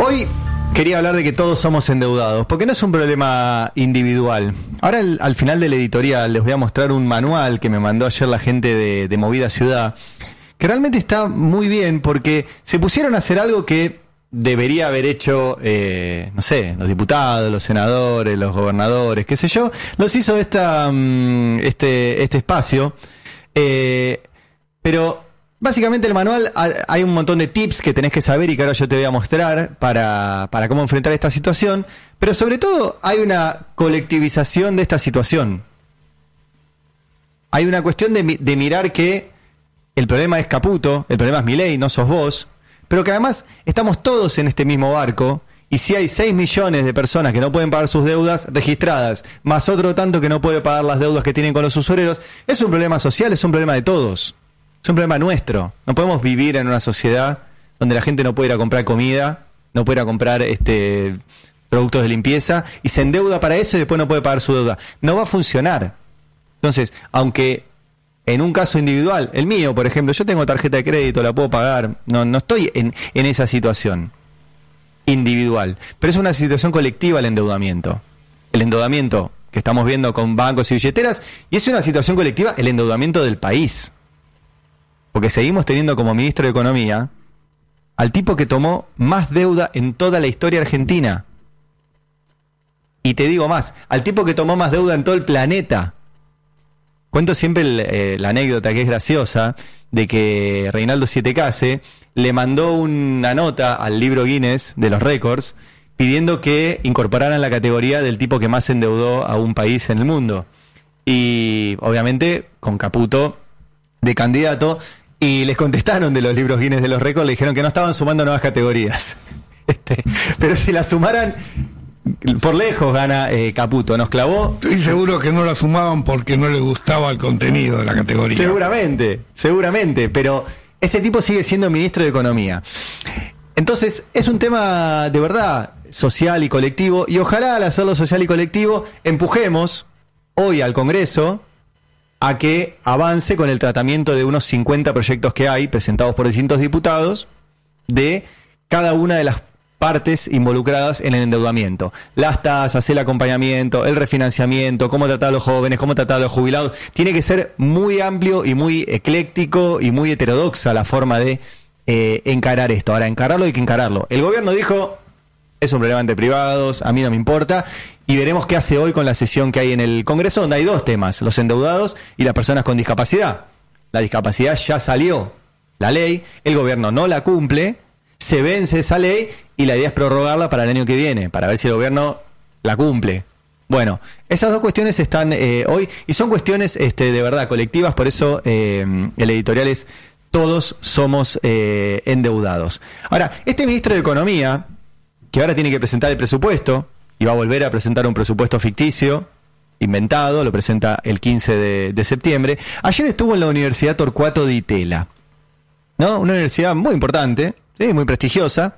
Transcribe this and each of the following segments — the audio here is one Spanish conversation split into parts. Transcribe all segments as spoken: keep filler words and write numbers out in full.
Hoy quería hablar de que todos somos endeudados, porque no es un problema individual. Ahora al, al final del editorial les voy a mostrar un manual que me mandó ayer la gente de, de Movida Ciudad, que realmente está muy bien porque se pusieron a hacer algo que debería haber hecho, eh, no sé, los diputados, los senadores, los gobernadores, qué sé yo. Los hizo esta, um, este, este espacio, eh, pero básicamente el manual hay un montón de tips que tenés que saber y que ahora yo te voy a mostrar para, para cómo enfrentar esta situación, pero sobre todo hay una colectivización de esta situación. Hay una cuestión de, de mirar que el problema es Caputo, el problema es Milei, no sos vos, pero que además estamos todos en este mismo barco, y si hay seis millones de personas que no pueden pagar sus deudas registradas, más otro tanto que no puede pagar las deudas que tienen con los usureros, es un problema social, es un problema de todos. Es un problema nuestro. No podemos vivir en una sociedad donde la gente no puede ir a comprar comida, no puede ir a comprar este, productos de limpieza, y se endeuda para eso y después no puede pagar su deuda. No va a funcionar. Entonces, aunque en un caso individual, el mío, por ejemplo, yo tengo tarjeta de crédito, la puedo pagar, no, no estoy en, en esa situación individual, pero es una situación colectiva el endeudamiento. El endeudamiento que estamos viendo con bancos y billeteras, y es una situación colectiva el endeudamiento del país. Porque seguimos teniendo como ministro de Economía al tipo que tomó más deuda en toda la historia argentina. Y te digo más, al tipo que tomó más deuda en todo el planeta. Cuento siempre el, eh, la anécdota que es graciosa de que Reinaldo Siete Case le mandó una nota al libro Guinness de los récords pidiendo que incorporaran la categoría del tipo que más endeudó a un país en el mundo. Y obviamente con Caputo de candidato, y les contestaron de los libros Guinness de los récords, le dijeron que no estaban sumando nuevas categorías. Este, pero si la sumaran, por lejos gana eh, Caputo. Nos clavó. Estoy seguro que no la sumaban porque no les gustaba el contenido de la categoría. Seguramente, seguramente, pero ese tipo sigue siendo ministro de Economía. Entonces, es un tema de verdad social y colectivo, y ojalá al hacerlo social y colectivo empujemos hoy al Congreso a que avance con el tratamiento de unos cincuenta proyectos que hay, presentados por distintos diputados, de cada una de las partes involucradas en el endeudamiento. Las tasas, el acompañamiento, el refinanciamiento, cómo tratar a los jóvenes, cómo tratar a los jubilados. Tiene que ser muy amplio y muy ecléctico y muy heterodoxa la forma de eh, encarar esto. Ahora, encararlo hay que encararlo. El gobierno dijo, es un problema entre privados, a mí no me importa, y veremos qué hace hoy con la sesión que hay en el Congreso, donde hay dos temas, los endeudados y las personas con discapacidad. La discapacidad ya salió, la ley, el gobierno no la cumple, se vence esa ley y la idea es prorrogarla para el año que viene, para ver si el gobierno la cumple. Bueno, esas dos cuestiones están eh, hoy, y son cuestiones este, de verdad colectivas, por eso eh, el editorial es todos somos eh, endeudados. Ahora, este ministro de Economía, que ahora tiene que presentar el presupuesto, y va a volver a presentar un presupuesto ficticio, inventado, lo presenta el quince de, de septiembre. Ayer estuvo en la Universidad Torcuato Di Tella, ¿no? Una universidad muy importante, ¿sí? Muy prestigiosa,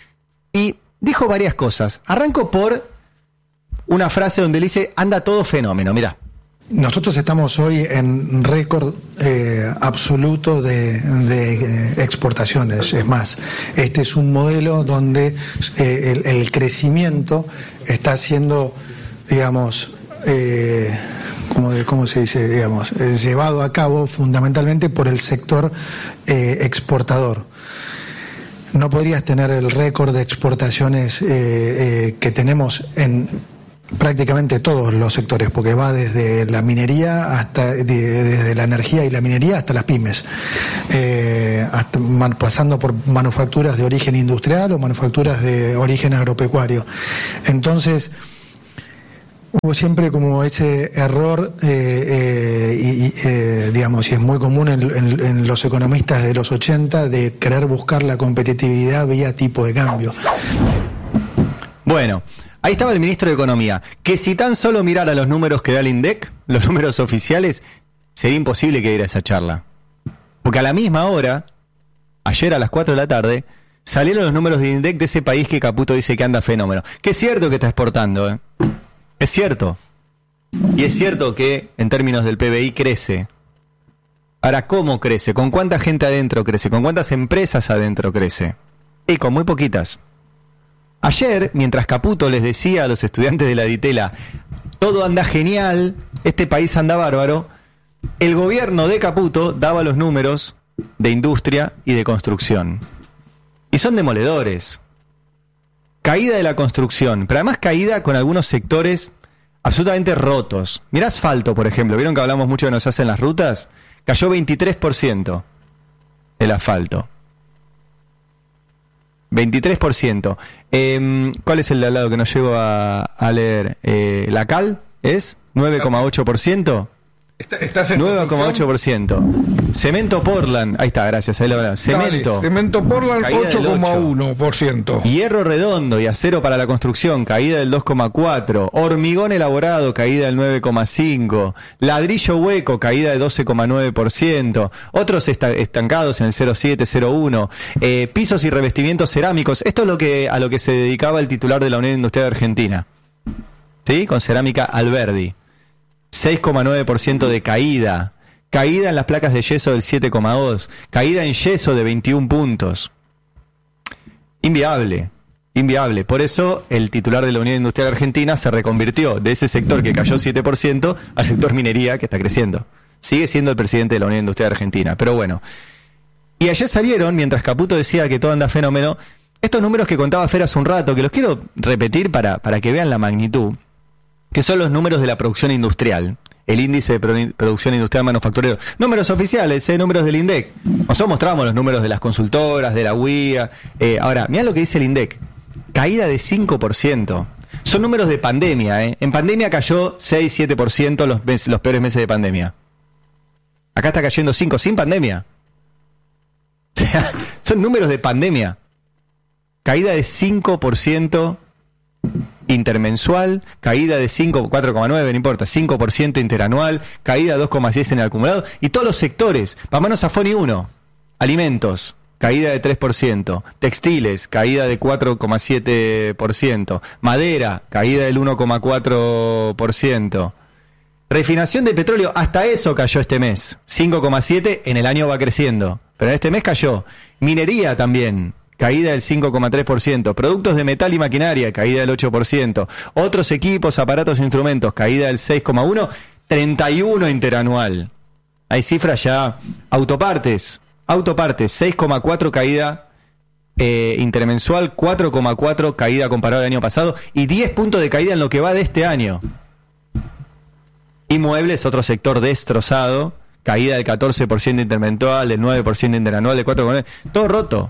y dijo varias cosas. Arranco por una frase donde le dice, anda todo fenómeno, mirá. Nosotros estamos hoy en récord eh, absoluto de, de exportaciones. Es más, este es un modelo donde eh, el, el crecimiento está siendo, digamos, eh, ¿cómo, ¿cómo se dice? Digamos, eh, llevado a cabo fundamentalmente por el sector eh, exportador. No podrías tener el récord de exportaciones eh, eh, que tenemos en prácticamente todos los sectores, porque va desde la minería hasta de, desde la energía y la minería hasta las pymes, eh, hasta, man, pasando por manufacturas de origen industrial o manufacturas de origen agropecuario. Entonces hubo siempre como ese error eh, eh, y, eh, digamos, y es muy común en, en, en los economistas de los ochenta, de querer buscar la competitividad vía tipo de cambio. Bueno, ahí estaba el ministro de Economía, que si tan solo mirara los números que da el INDEC, los números oficiales, sería imposible que diera esa charla. Porque a la misma hora, ayer a las cuatro de la tarde, salieron los números de INDEC de ese país que Caputo dice que anda fenómeno. Que es cierto que está exportando, ¿eh? Es cierto. Y es cierto que en términos del P B I crece. Ahora, ¿cómo crece? ¿Con cuánta gente adentro crece? ¿Con cuántas empresas adentro crece? Y con muy poquitas. Ayer, mientras Caputo les decía a los estudiantes de la Ditela, todo anda genial, este país anda bárbaro, el gobierno de Caputo daba los números de industria y de construcción. Y son demoledores. Caída de la construcción, pero además caída con algunos sectores absolutamente rotos. Mirá asfalto, por ejemplo. ¿Vieron que hablamos mucho de nos hacen las rutas? Cayó veintitrés por ciento el asfalto. veintitrés por ciento. Eh, ¿Cuál es el de al lado que no llego a, a leer? Eh, ¿La cal es nueve coma ocho por ciento? ¿Estás en nueve coma ocho por ciento. Cemento Portland, ahí está, gracias, ahí lo hablamos. Cemento. Dale, Cemento Portland ocho coma uno por ciento. Hierro redondo y acero para la construcción, caída del dos coma cuatro por ciento. Hormigón elaborado, caída del nueve coma cinco por ciento. Ladrillo hueco, caída del doce coma nueve por ciento. Otros esta- estancados en el cero coma siete, cero coma uno. Eh, pisos y revestimientos cerámicos. Esto es lo que a lo que se dedicaba el titular de la Unión Industrial de Argentina. ¿Sí? Con cerámica Alberdi. seis coma nueve por ciento de caída. Caída en las placas de yeso del siete coma dos por ciento. Caída en yeso de veintiún puntos. Inviable. Inviable. Por eso el titular de la Unión Industrial Argentina se reconvirtió de ese sector que cayó siete por ciento al sector minería que está creciendo. Sigue siendo el presidente de la Unión Industrial Argentina. Pero bueno. Y ayer salieron, mientras Caputo decía que todo anda fenómeno, estos números que contaba Fer hace un rato, que los quiero repetir para, para que vean la magnitud, que son los números de la producción industrial, el índice de Pro- producción industrial manufacturero. Números oficiales, ¿eh? Números del INDEC. Nosotros mostramos los números de las consultoras, de la U I A. Eh, ahora, mirá lo que dice el INDEC. Caída de cinco por ciento. Son números de pandemia, ¿eh? En pandemia cayó seis, siete por ciento los, mes- los peores meses de pandemia. Acá está cayendo cinco, sin pandemia. O sea, son números de pandemia. Caída de cinco por ciento intermensual, caída de cinco, cuatro coma nueve, no importa, cinco por ciento interanual, caída de dos coma seis en el acumulado, y todos los sectores, vámonos a Foni uno, alimentos, caída de tres por ciento, textiles, caída de cuatro coma siete por ciento, madera, caída del uno coma cuatro por ciento, refinación de petróleo, hasta eso cayó este mes, cinco coma siete, en el año va creciendo, pero en este mes cayó, minería también, caída del cinco coma tres por ciento. Productos de metal y maquinaria, caída del ocho por ciento. Otros equipos, aparatos e instrumentos, caída del seis coma uno por ciento. treinta y uno interanual. Hay cifras ya. Autopartes. Autopartes, seis coma cuatro caída eh, intermensual, cuatro coma cuatro caída comparado al año pasado y diez puntos de caída en lo que va de este año. Inmuebles, otro sector destrozado. Caída del catorce por ciento intermensual, del nueve por ciento interanual, del cuatro coma nueve por ciento. Todo roto.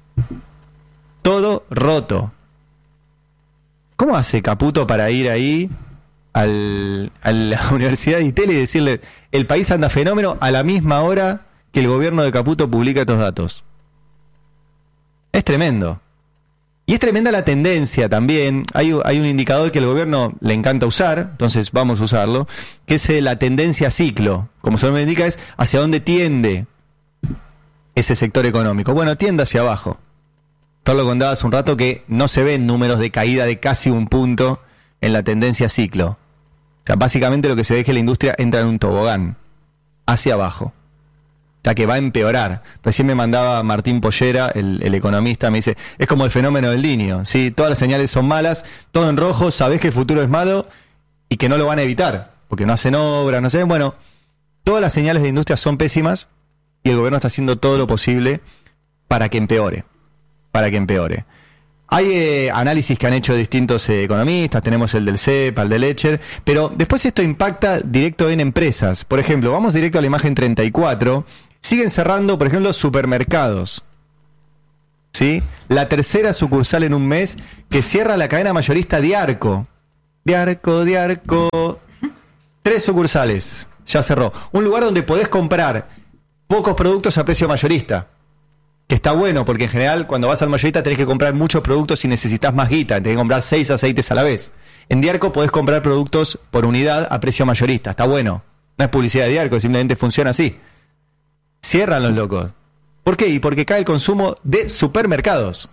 Todo roto. ¿Cómo hace Caputo para ir ahí al, a la Universidad de Itela y decirle el país anda fenómeno a la misma hora que el gobierno de Caputo publica estos datos? Es tremendo. Y es tremenda la tendencia también. Hay, hay un indicador que el gobierno le encanta usar, entonces vamos a usarlo, que es eh, la tendencia ciclo. Como su nombre indica, es hacia dónde tiende ese sector económico. Bueno, tiende hacia abajo. Todo lo contaba hace un rato que no se ven números de caída de casi un punto en la tendencia ciclo. O sea, básicamente lo que se ve es que la industria entra en un tobogán, hacia abajo. O sea, que va a empeorar. Recién me mandaba Martín Pollera, el, el economista, me dice, es como el fenómeno del Niño, ¿sí? Todas las señales son malas, todo en rojo, sabés que el futuro es malo y que no lo van a evitar, porque no hacen obras, no sé. Bueno, todas las señales de industria son pésimas y el gobierno está haciendo todo lo posible para que empeore. para que empeore. Hay eh, análisis que han hecho distintos eh, economistas, tenemos el del C E P, el de Lecher, pero después esto impacta directo en empresas. Por ejemplo, vamos directo a la imagen treinta y cuatro, siguen cerrando, por ejemplo, supermercados. ¿Sí? La tercera sucursal en un mes que cierra la cadena mayorista Diarco. Diarco, Diarco. Tres sucursales, ya cerró. Un lugar donde podés comprar pocos productos a precio mayorista. Que está bueno, porque en general cuando vas al mayorista tenés que comprar muchos productos y necesitas más guita, tenés que comprar seis aceites a la vez. En Diarco podés comprar productos por unidad a precio mayorista, está bueno. No es publicidad de Diarco, simplemente funciona así. Cierran los locos. ¿Por qué? Y porque cae el consumo de supermercados.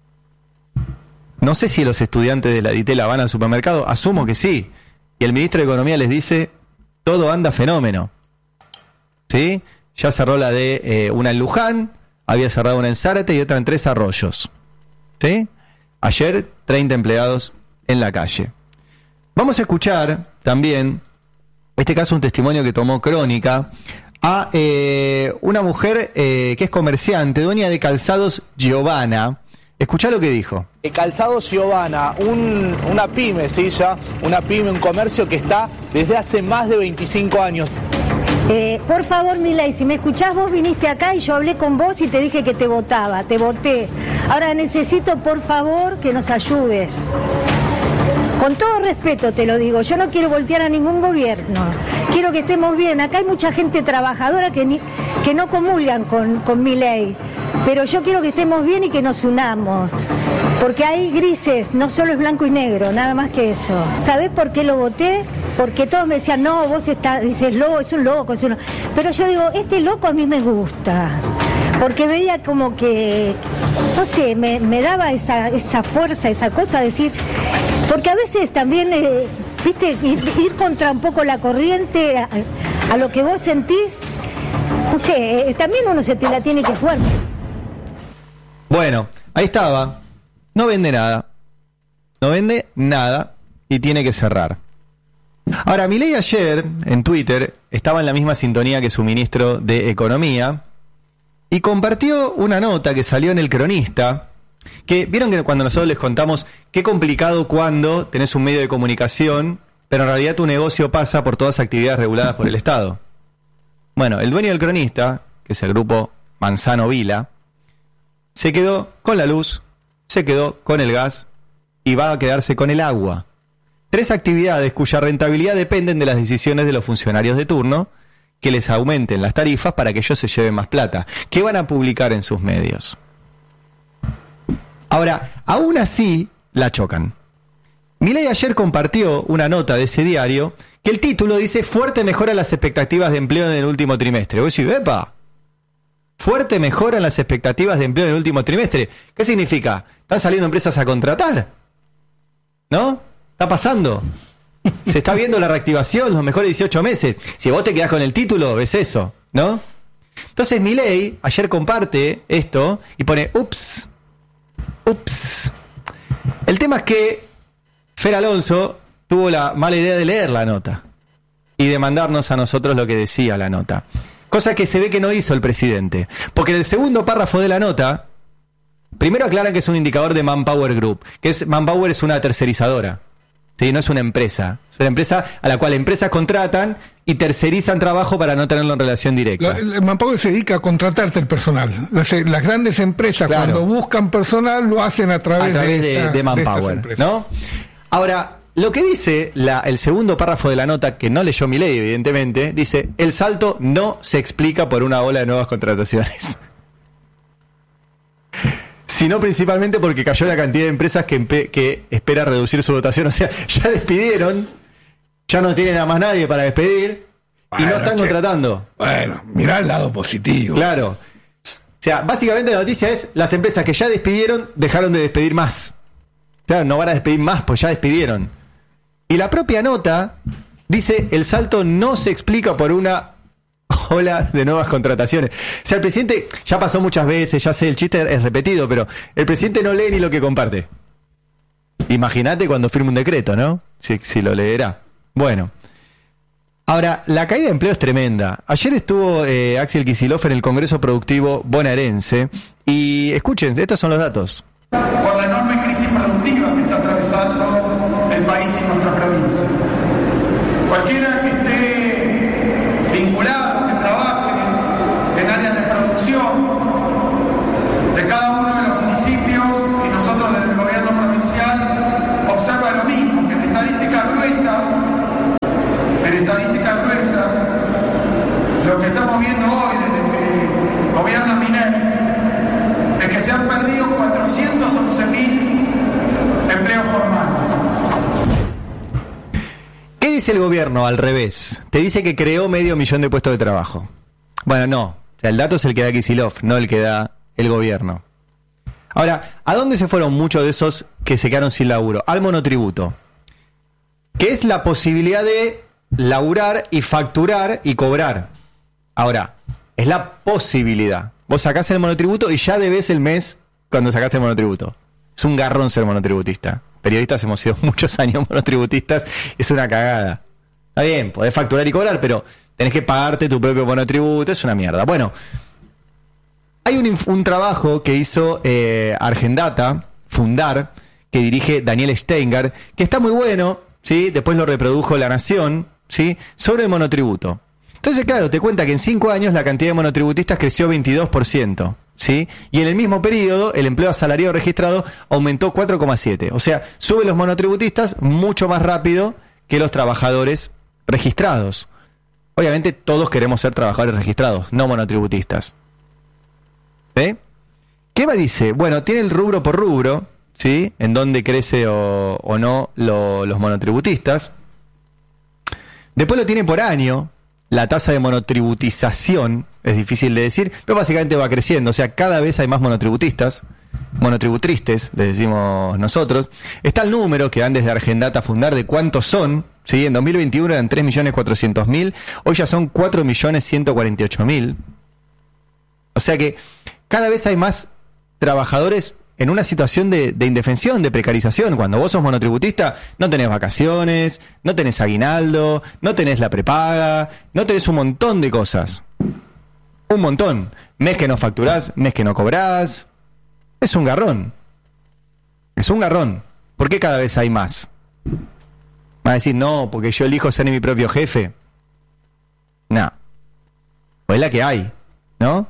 No sé si los estudiantes de la Ditela van al supermercado, asumo que sí. Y el ministro de Economía les dice, todo anda fenómeno. ¿Sí? Ya cerró la de eh, una en Luján, había cerrado una en Zárate y otra en Tres Arroyos. ¿Sí? Ayer, treinta empleados en la calle. Vamos a escuchar también, este caso un testimonio que tomó Crónica, a eh, una mujer eh, que es comerciante, dueña de Calzados Giovanna. Escuchá lo que dijo. Calzados Giovanna, un, una pyme, ¿sí? Ya, una pyme, un comercio que está desde hace más de veinticinco años. Eh, por favor, Milei, si me escuchás, vos viniste acá y yo hablé con vos y te dije que te votaba, te voté. Ahora necesito, por favor, que nos ayudes. Con todo respeto te lo digo, yo no quiero voltear a ningún gobierno, quiero que estemos bien. Acá hay mucha gente trabajadora que, ni, que no comulgan con, con Milei, pero yo quiero que estemos bien y que nos unamos, porque hay grises, no solo es blanco y negro, nada más que eso. ¿Sabés por qué lo voté? Porque todos me decían, no, vos estás, dices, loco, es un loco, es un loco. Pero yo digo, este loco a mí me gusta, porque veía como que, no sé, me, me daba esa, esa fuerza, esa cosa de decir, porque a veces también, eh, viste, ir, ir contra un poco la corriente a, a lo que vos sentís, no sé, eh, también uno se te la tiene que jugar. Bueno, ahí estaba, no vende nada, no vende nada y tiene que cerrar. Ahora, Milei ayer en Twitter estaba en la misma sintonía que su ministro de Economía y compartió una nota que salió en El Cronista, que vieron que cuando nosotros les contamos qué complicado cuando tenés un medio de comunicación, pero en realidad tu negocio pasa por todas actividades reguladas por el Estado. Bueno, el dueño del Cronista, que es el grupo Manzano Vila, se quedó con la luz, se quedó con el gas y va a quedarse con el agua. Tres actividades cuya rentabilidad dependen de las decisiones de los funcionarios de turno, que les aumenten las tarifas para que ellos se lleven más plata. ¿Qué van a publicar en sus medios? Ahora, aún así, la chocan. Milei ayer compartió una nota de ese diario que el título dice fuerte mejora en las expectativas de empleo en el último trimestre. Vos decís, ¡epa! Fuerte mejora en las expectativas de empleo en el último trimestre. ¿Qué significa? ¿Están saliendo empresas a contratar? ¿No? ¿Está pasando? Se está viendo la reactivación los mejores dieciocho meses. Si vos te quedás con el título, ves eso, ¿no? Entonces Milei ayer comparte esto y pone, ups, ups. El tema es que Fer Alonso tuvo la mala idea de leer la nota y de mandarnos a nosotros lo que decía la nota. Cosa que se ve que no hizo el presidente. Porque en el segundo párrafo de la nota, primero aclaran que es un indicador de Manpower Group, que es Manpower es una tercerizadora. Sí, no es una empresa. Es una empresa a la cual empresas contratan y tercerizan trabajo para no tenerlo en relación directa. La, el Manpower se dedica a contratarte el personal. Las, las grandes empresas, claro, cuando buscan personal, lo hacen a través, a través de, de, esta, de Manpower, de ¿no? Ahora, lo que dice la, el segundo párrafo de la nota, que no leyó Milei, evidentemente, dice, el salto no se explica por una ola de nuevas contrataciones. Sino principalmente porque cayó la cantidad de empresas que, empe- que espera reducir su dotación. O sea, ya despidieron, ya no tienen a más nadie para despedir, bueno, y no están che, contratando. Bueno, mirá el lado positivo. Claro. O sea, básicamente la noticia es, las empresas que ya despidieron, dejaron de despedir más. Claro, no van a despedir más, pues ya despidieron. Y la propia nota dice, el salto no se explica por una ola de nuevas contrataciones. O sea, el presidente ya pasó muchas veces, ya sé, el chiste es repetido, pero el presidente no lee ni lo que comparte. Imagínate cuando firme un decreto, ¿no? Si, si lo leerá. Bueno. Ahora, la caída de empleo es tremenda. Ayer estuvo eh, Axel Kicillof en el Congreso Productivo Bonaerense y escuchen, estos son los datos. Por la enorme crisis productiva que está atravesando el país y nuestra provincia. Cualquiera que esté vinculado, que trabaje en áreas de producción de cada uno de los municipios y nosotros desde el gobierno provincial observa lo mismo, que en estadísticas gruesas, en estadísticas gruesas, lo que estamos viendo hoy desde que gobierna Milei es que se han perdido cuatrocientos once mil empleos formales. ¿Qué dice el gobierno al revés? Te dice que creó medio millón de puestos de trabajo. Bueno, no. O sea, el dato es el que da Kicillof, no el que da el gobierno. Ahora, ¿a dónde se fueron muchos de esos que se quedaron sin laburo? Al monotributo. Que es la posibilidad de laburar y facturar y cobrar. Ahora, es la posibilidad. Vos sacás el monotributo y ya debés el mes cuando sacaste el monotributo. Es un garrón ser monotributista. Periodistas hemos sido muchos años monotributistas, es una cagada. Está bien, podés facturar y cobrar, pero tenés que pagarte tu propio monotributo, es una mierda. Bueno, hay un, un trabajo que hizo eh, Argendata, Fundar, que dirige Daniel Steingart, que está muy bueno, ¿sí? Después lo reprodujo La Nación, ¿sí? Sobre el monotributo. Entonces, claro, te cuenta que en cinco años la cantidad de monotributistas creció veintidós por ciento, ¿sí? Y en el mismo periodo, el empleo asalariado registrado aumentó cuatro coma siete. O sea, suben los monotributistas mucho más rápido que los trabajadores registrados. Obviamente, todos queremos ser trabajadores registrados, no monotributistas. ¿Sí? ¿Qué me dice? Bueno, tiene el rubro por rubro, ¿sí? En dónde crece o, o no lo, los monotributistas. Después lo tiene por año. La tasa de monotributización es difícil de decir, pero básicamente va creciendo. O sea, cada vez hay más monotributistas, monotributristes, les decimos nosotros. Está el número que dan desde Argendata Fundar de cuántos son. ¿Sí? En dos mil veintiuno eran tres millones cuatrocientos mil, hoy ya son cuatro millones ciento cuarenta y ocho mil. O sea que cada vez hay más trabajadores en una situación de, de indefensión, de precarización. Cuando vos sos monotributista, no tenés vacaciones, no tenés aguinaldo, no tenés la prepaga, no tenés un montón de cosas. Un montón. Mes que no facturás, mes que no cobrás. Es un garrón. Es un garrón. ¿Por qué cada vez hay más? Va a decir, no, porque yo elijo ser mi propio jefe. No. Pues es la que hay, ¿no?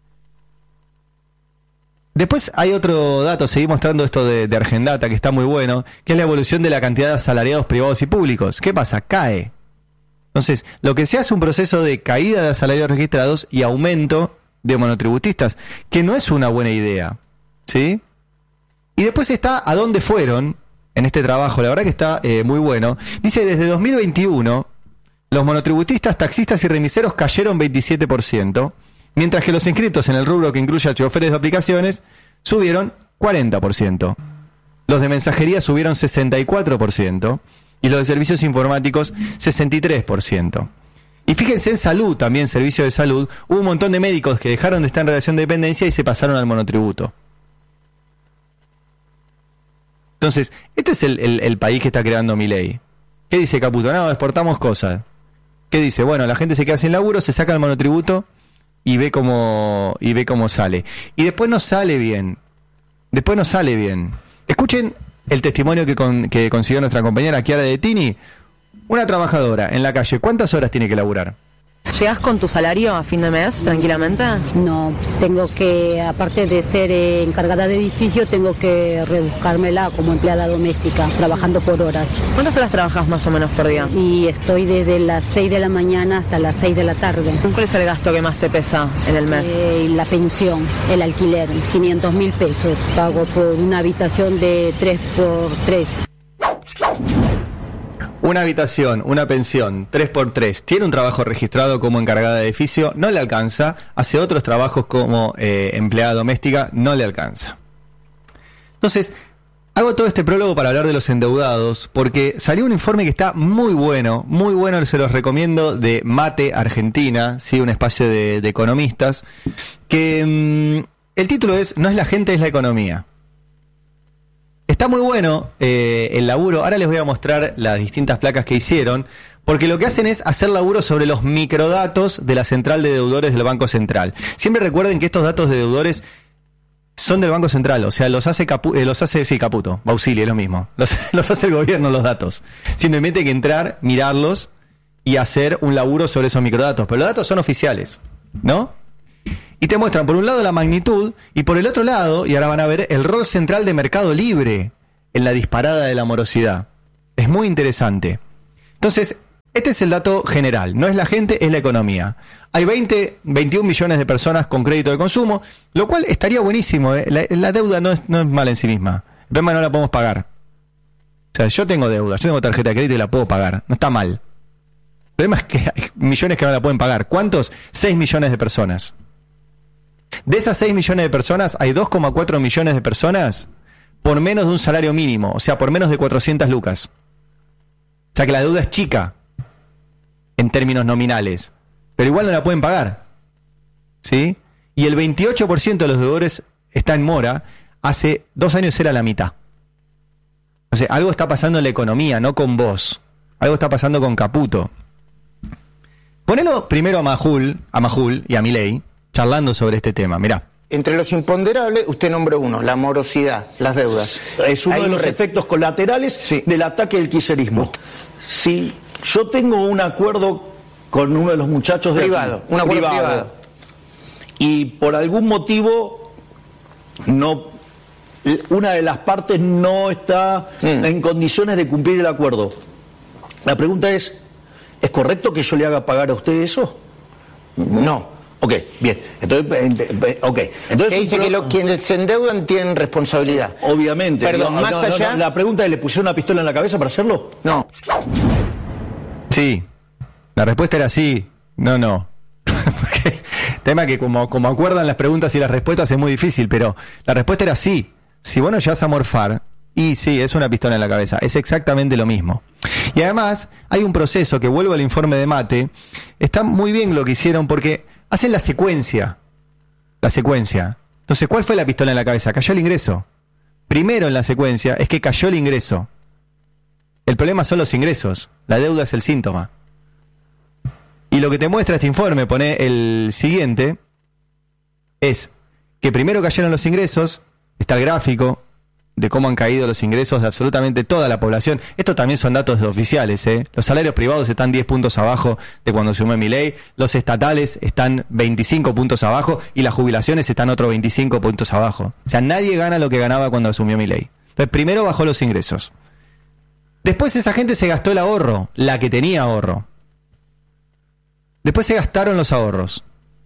Después hay otro dato, seguí mostrando esto de, de Argendata, que está muy bueno, que es la evolución de la cantidad de asalariados privados y públicos. ¿Qué pasa? Cae. Entonces, lo que se hace es un proceso de caída de asalariados registrados y aumento de monotributistas, que no es una buena idea, ¿sí? Y después está a dónde fueron en este trabajo, la verdad que está eh, muy bueno. Dice, desde dos mil veintiuno, los monotributistas, taxistas y remiseros cayeron veintisiete por ciento, mientras que los inscritos en el rubro que incluye a choferes de aplicaciones subieron cuarenta por ciento. Los de mensajería subieron sesenta y cuatro por ciento y los de servicios informáticos sesenta y tres por ciento. Y fíjense en salud, también servicio de salud, hubo un montón de médicos que dejaron de estar en relación de dependencia y se pasaron al monotributo. Entonces, este es el, el, el país que está creando Milei. ¿Qué dice Caputo? No, exportamos cosas. ¿Qué dice? Bueno, la gente se queda sin laburo, se saca el monotributo y ve cómo y ve cómo sale. Y después no sale bien. Después no sale bien. Escuchen el testimonio que, con, que consiguió nuestra compañera Chiara de Tini. Una trabajadora en la calle, ¿cuántas horas tiene que laburar? ¿Llegás con tu salario a fin de mes tranquilamente? No, tengo que, aparte de ser eh, encargada de edificio, tengo que rebuscármela como empleada doméstica, trabajando por horas. ¿Cuántas horas trabajas más o menos por día? Y estoy desde las seis de la mañana hasta las seis de la tarde. ¿Cuál es el gasto que más te pesa en el mes? Eh, la pensión, el alquiler, quinientos mil pesos. Pago por una habitación de tres por tres. Una habitación, una pensión, tres por tres, tiene un trabajo registrado como encargada de edificio, no le alcanza, hace otros trabajos como eh, empleada doméstica, no le alcanza. Entonces, hago todo este prólogo para hablar de los endeudados, porque salió un informe que está muy bueno, muy bueno, se los recomiendo, de Mate Argentina, ¿sí? Un espacio de, de economistas, que mmm, el título es "No es la gente, es la economía". Está muy bueno eh, el laburo. Ahora les voy a mostrar las distintas placas que hicieron, porque lo que hacen es hacer laburo sobre los microdatos de la central de deudores del Banco Central. Siempre recuerden que estos datos de deudores son del Banco Central, o sea, los hace Capu, eh, los hace sí, Caputo, Bausili, es lo mismo. Los, los hace el gobierno los datos. Simplemente hay que entrar, mirarlos y hacer un laburo sobre esos microdatos. Pero los datos son oficiales, ¿no? Y te muestran por un lado la magnitud y por el otro lado, y ahora van a ver, el rol central de Mercado Libre en la disparada de la morosidad. Es muy interesante. Entonces, este es el dato general. No es la gente, es la economía. Hay veinte, veintiún millones de personas con crédito de consumo, lo cual estaría buenísimo, ¿eh? La, la deuda no es, no es mala en sí misma. El problema no la podemos pagar. O sea, yo tengo deuda, yo tengo tarjeta de crédito y la puedo pagar. No está mal. El problema es que hay millones que no la pueden pagar. ¿Cuántos? seis millones de personas. De esas seis millones de personas, hay dos coma cuatro millones de personas por menos de un salario mínimo, o sea, por menos de cuatrocientas lucas. O sea que la deuda es chica en términos nominales, pero igual no la pueden pagar, ¿sí? Y el veintiocho por ciento de los deudores está en mora, hace dos años era la mitad. O sea, algo está pasando en la economía, no con vos. Algo está pasando con Caputo. Ponelo primero a Majul, a Majul y a Milei, charlando sobre este tema. Mirá. Entre los imponderables, usted nombró uno, la morosidad, las deudas. Es uno Hay de los re... efectos colaterales sí. del ataque del kirchnerismo. Si yo tengo un acuerdo con uno de los muchachos de privado, aquí, un acuerdo privado, privado, y por algún motivo no, una de las partes no está mm. en condiciones de cumplir el acuerdo. La pregunta es, ¿es correcto que yo le haga pagar a usted eso? No. Ok, bien. Entonces, okay. Entonces que dice pro... que lo, quienes se endeudan tienen responsabilidad. Obviamente. Perdón, no, más no, allá... No, no, la pregunta es, ¿le pusieron una pistola en la cabeza para hacerlo? No. Sí. La respuesta era sí. No, no. Porque, tema que como, como acuerdan las preguntas y las respuestas es muy difícil, pero la respuesta era sí. Si vos no llegas a morfar, y sí, es una pistola en la cabeza. Es exactamente lo mismo. Y además, hay un proceso que, vuelvo al informe de Mate, está muy bien lo que hicieron porque hacen la secuencia. La secuencia. Entonces, ¿cuál fue la pistola en la cabeza? Cayó el ingreso. Primero en la secuencia es que cayó el ingreso. El problema son los ingresos. La deuda es el síntoma. Y lo que te muestra este informe, pone el siguiente, es que primero cayeron los ingresos, está el gráfico de cómo han caído los ingresos de absolutamente toda la población. Estos también son datos oficiales, ¿eh? Los salarios privados están diez puntos abajo de cuando asumió Milei, los estatales están veinticinco puntos abajo y las jubilaciones están otros veinticinco puntos abajo. O sea, nadie gana lo que ganaba cuando asumió Milei. Entonces, primero bajó los ingresos. Después esa gente se gastó el ahorro, la que tenía ahorro. Después se gastaron los ahorros.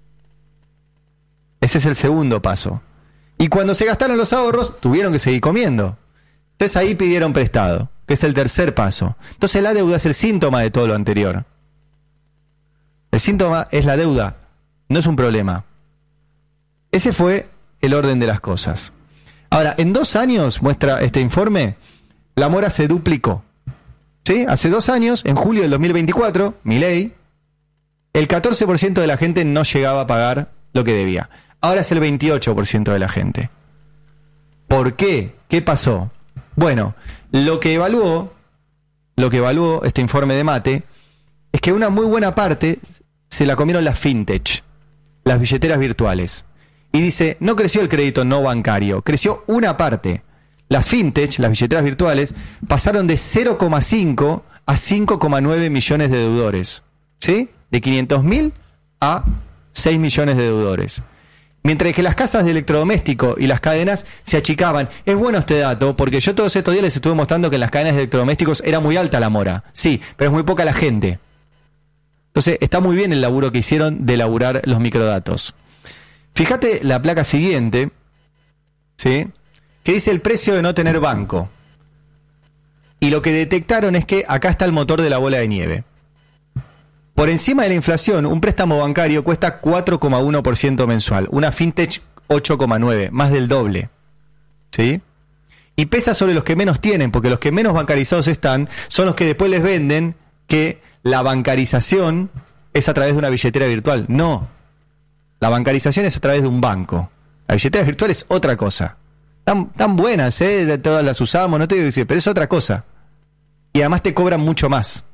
Ese es el segundo paso. Y cuando se gastaron los ahorros, tuvieron que seguir comiendo. Entonces ahí pidieron prestado, que es el tercer paso. Entonces la deuda es el síntoma de todo lo anterior. El síntoma es la deuda, no es un problema. Ese fue el orden de las cosas. Ahora, en dos años, muestra este informe, la mora se duplicó. ¿Sí? Hace dos años, en julio del dos mil veinticuatro, Milei, el catorce por ciento de la gente no llegaba a pagar lo que debía. Ahora es el veintiocho por ciento de la gente. ¿Por qué? ¿Qué pasó? Bueno, lo que evaluó, lo que evaluó este informe de Mate, es que una muy buena parte se la comieron las fintech, las billeteras virtuales. Y dice, no creció el crédito no bancario, creció una parte. Las fintech, las billeteras virtuales, pasaron de cero coma cinco a cinco coma nueve millones de deudores. ¿Sí? De quinientos mil a seis millones de deudores. Mientras que las casas de electrodoméstico y las cadenas se achicaban. Es bueno este dato, porque yo todos estos días les estuve mostrando que en las cadenas de electrodomésticos era muy alta la mora. Sí, pero es muy poca la gente. Entonces está muy bien el laburo que hicieron de elaborar los microdatos. Fíjate la placa siguiente, ¿sí? Que dice el precio de no tener banco. Y lo que detectaron es que acá está el motor de la bola de nieve. Por encima de la inflación, un préstamo bancario cuesta cuatro coma uno por ciento mensual. Una fintech ocho coma nueve por ciento, más del doble. ¿Sí? Y pesa sobre los que menos tienen, porque los que menos bancarizados están son los que después les venden que la bancarización es a través de una billetera virtual. No. La bancarización es a través de un banco. La billetera virtual es otra cosa. Tan, tan buenas, ¿eh? Todas las usamos, no te digo decir, pero es otra cosa. Y además te cobran mucho más.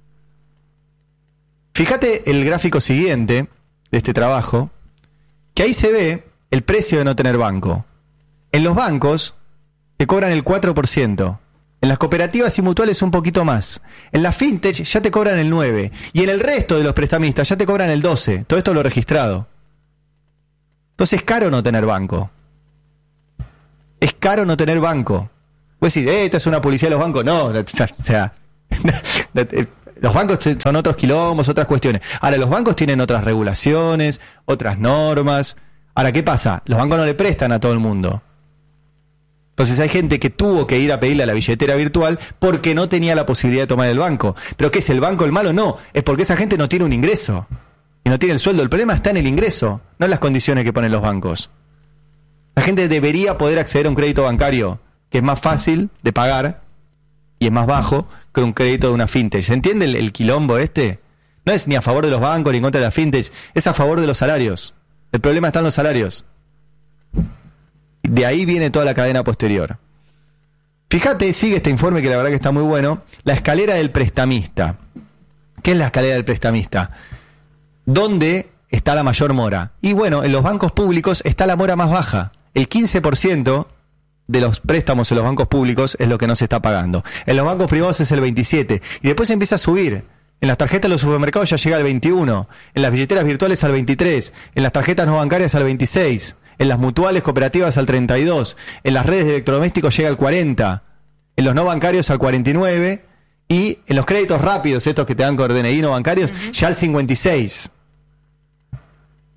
Fíjate el gráfico siguiente de este trabajo, que ahí se ve el precio de no tener banco. En los bancos te cobran el cuatro por ciento. En las cooperativas y mutuales un poquito más. En la fintech ya te cobran el nueve por ciento. Y en el resto de los prestamistas ya te cobran el doce por ciento. Todo esto lo registrado. Entonces es caro no tener banco. Es caro no tener banco. Vos decís, eh, esta es una publicidad de los bancos. No, o sea... Los bancos son otros quilombos, otras cuestiones. Ahora, los bancos tienen otras regulaciones, otras normas. Ahora, ¿qué pasa? Los bancos no le prestan a todo el mundo. Entonces hay gente que tuvo que ir a pedirle a la billetera virtual porque no tenía la posibilidad de tomar el banco. ¿Pero qué es el banco el malo? No, es porque esa gente no tiene un ingreso. Y no tiene el sueldo. El problema está en el ingreso, no en las condiciones que ponen los bancos. La gente debería poder acceder a un crédito bancario que es más fácil de pagar y es más bajo que un crédito de una fintech. ¿Se entiende el, el quilombo este? No es ni a favor de los bancos ni en contra de la fintech, es a favor de los salarios. El problema está en los salarios. De ahí viene toda la cadena posterior. Fíjate, sigue este informe que la verdad que está muy bueno, la escalera del prestamista. ¿Qué es la escalera del prestamista? ¿Dónde está la mayor mora? Y bueno, en los bancos públicos está la mora más baja. El quince por ciento de los préstamos en los bancos públicos es lo que no se está pagando. En los bancos privados es el veintisiete por ciento. Y después empieza a subir. En las tarjetas de los supermercados ya llega al veintiuno por ciento. En las billeteras virtuales al veintitrés por ciento. En las tarjetas no bancarias al veintiséis por ciento. En las mutuales cooperativas al treinta y dos por ciento. En las redes de electrodomésticos llega al cuarenta por ciento. En los no bancarios al cuarenta y nueve por ciento. Y en los créditos rápidos, estos que te dan con D N I no bancarios, uh-huh, ya al cincuenta y seis por ciento.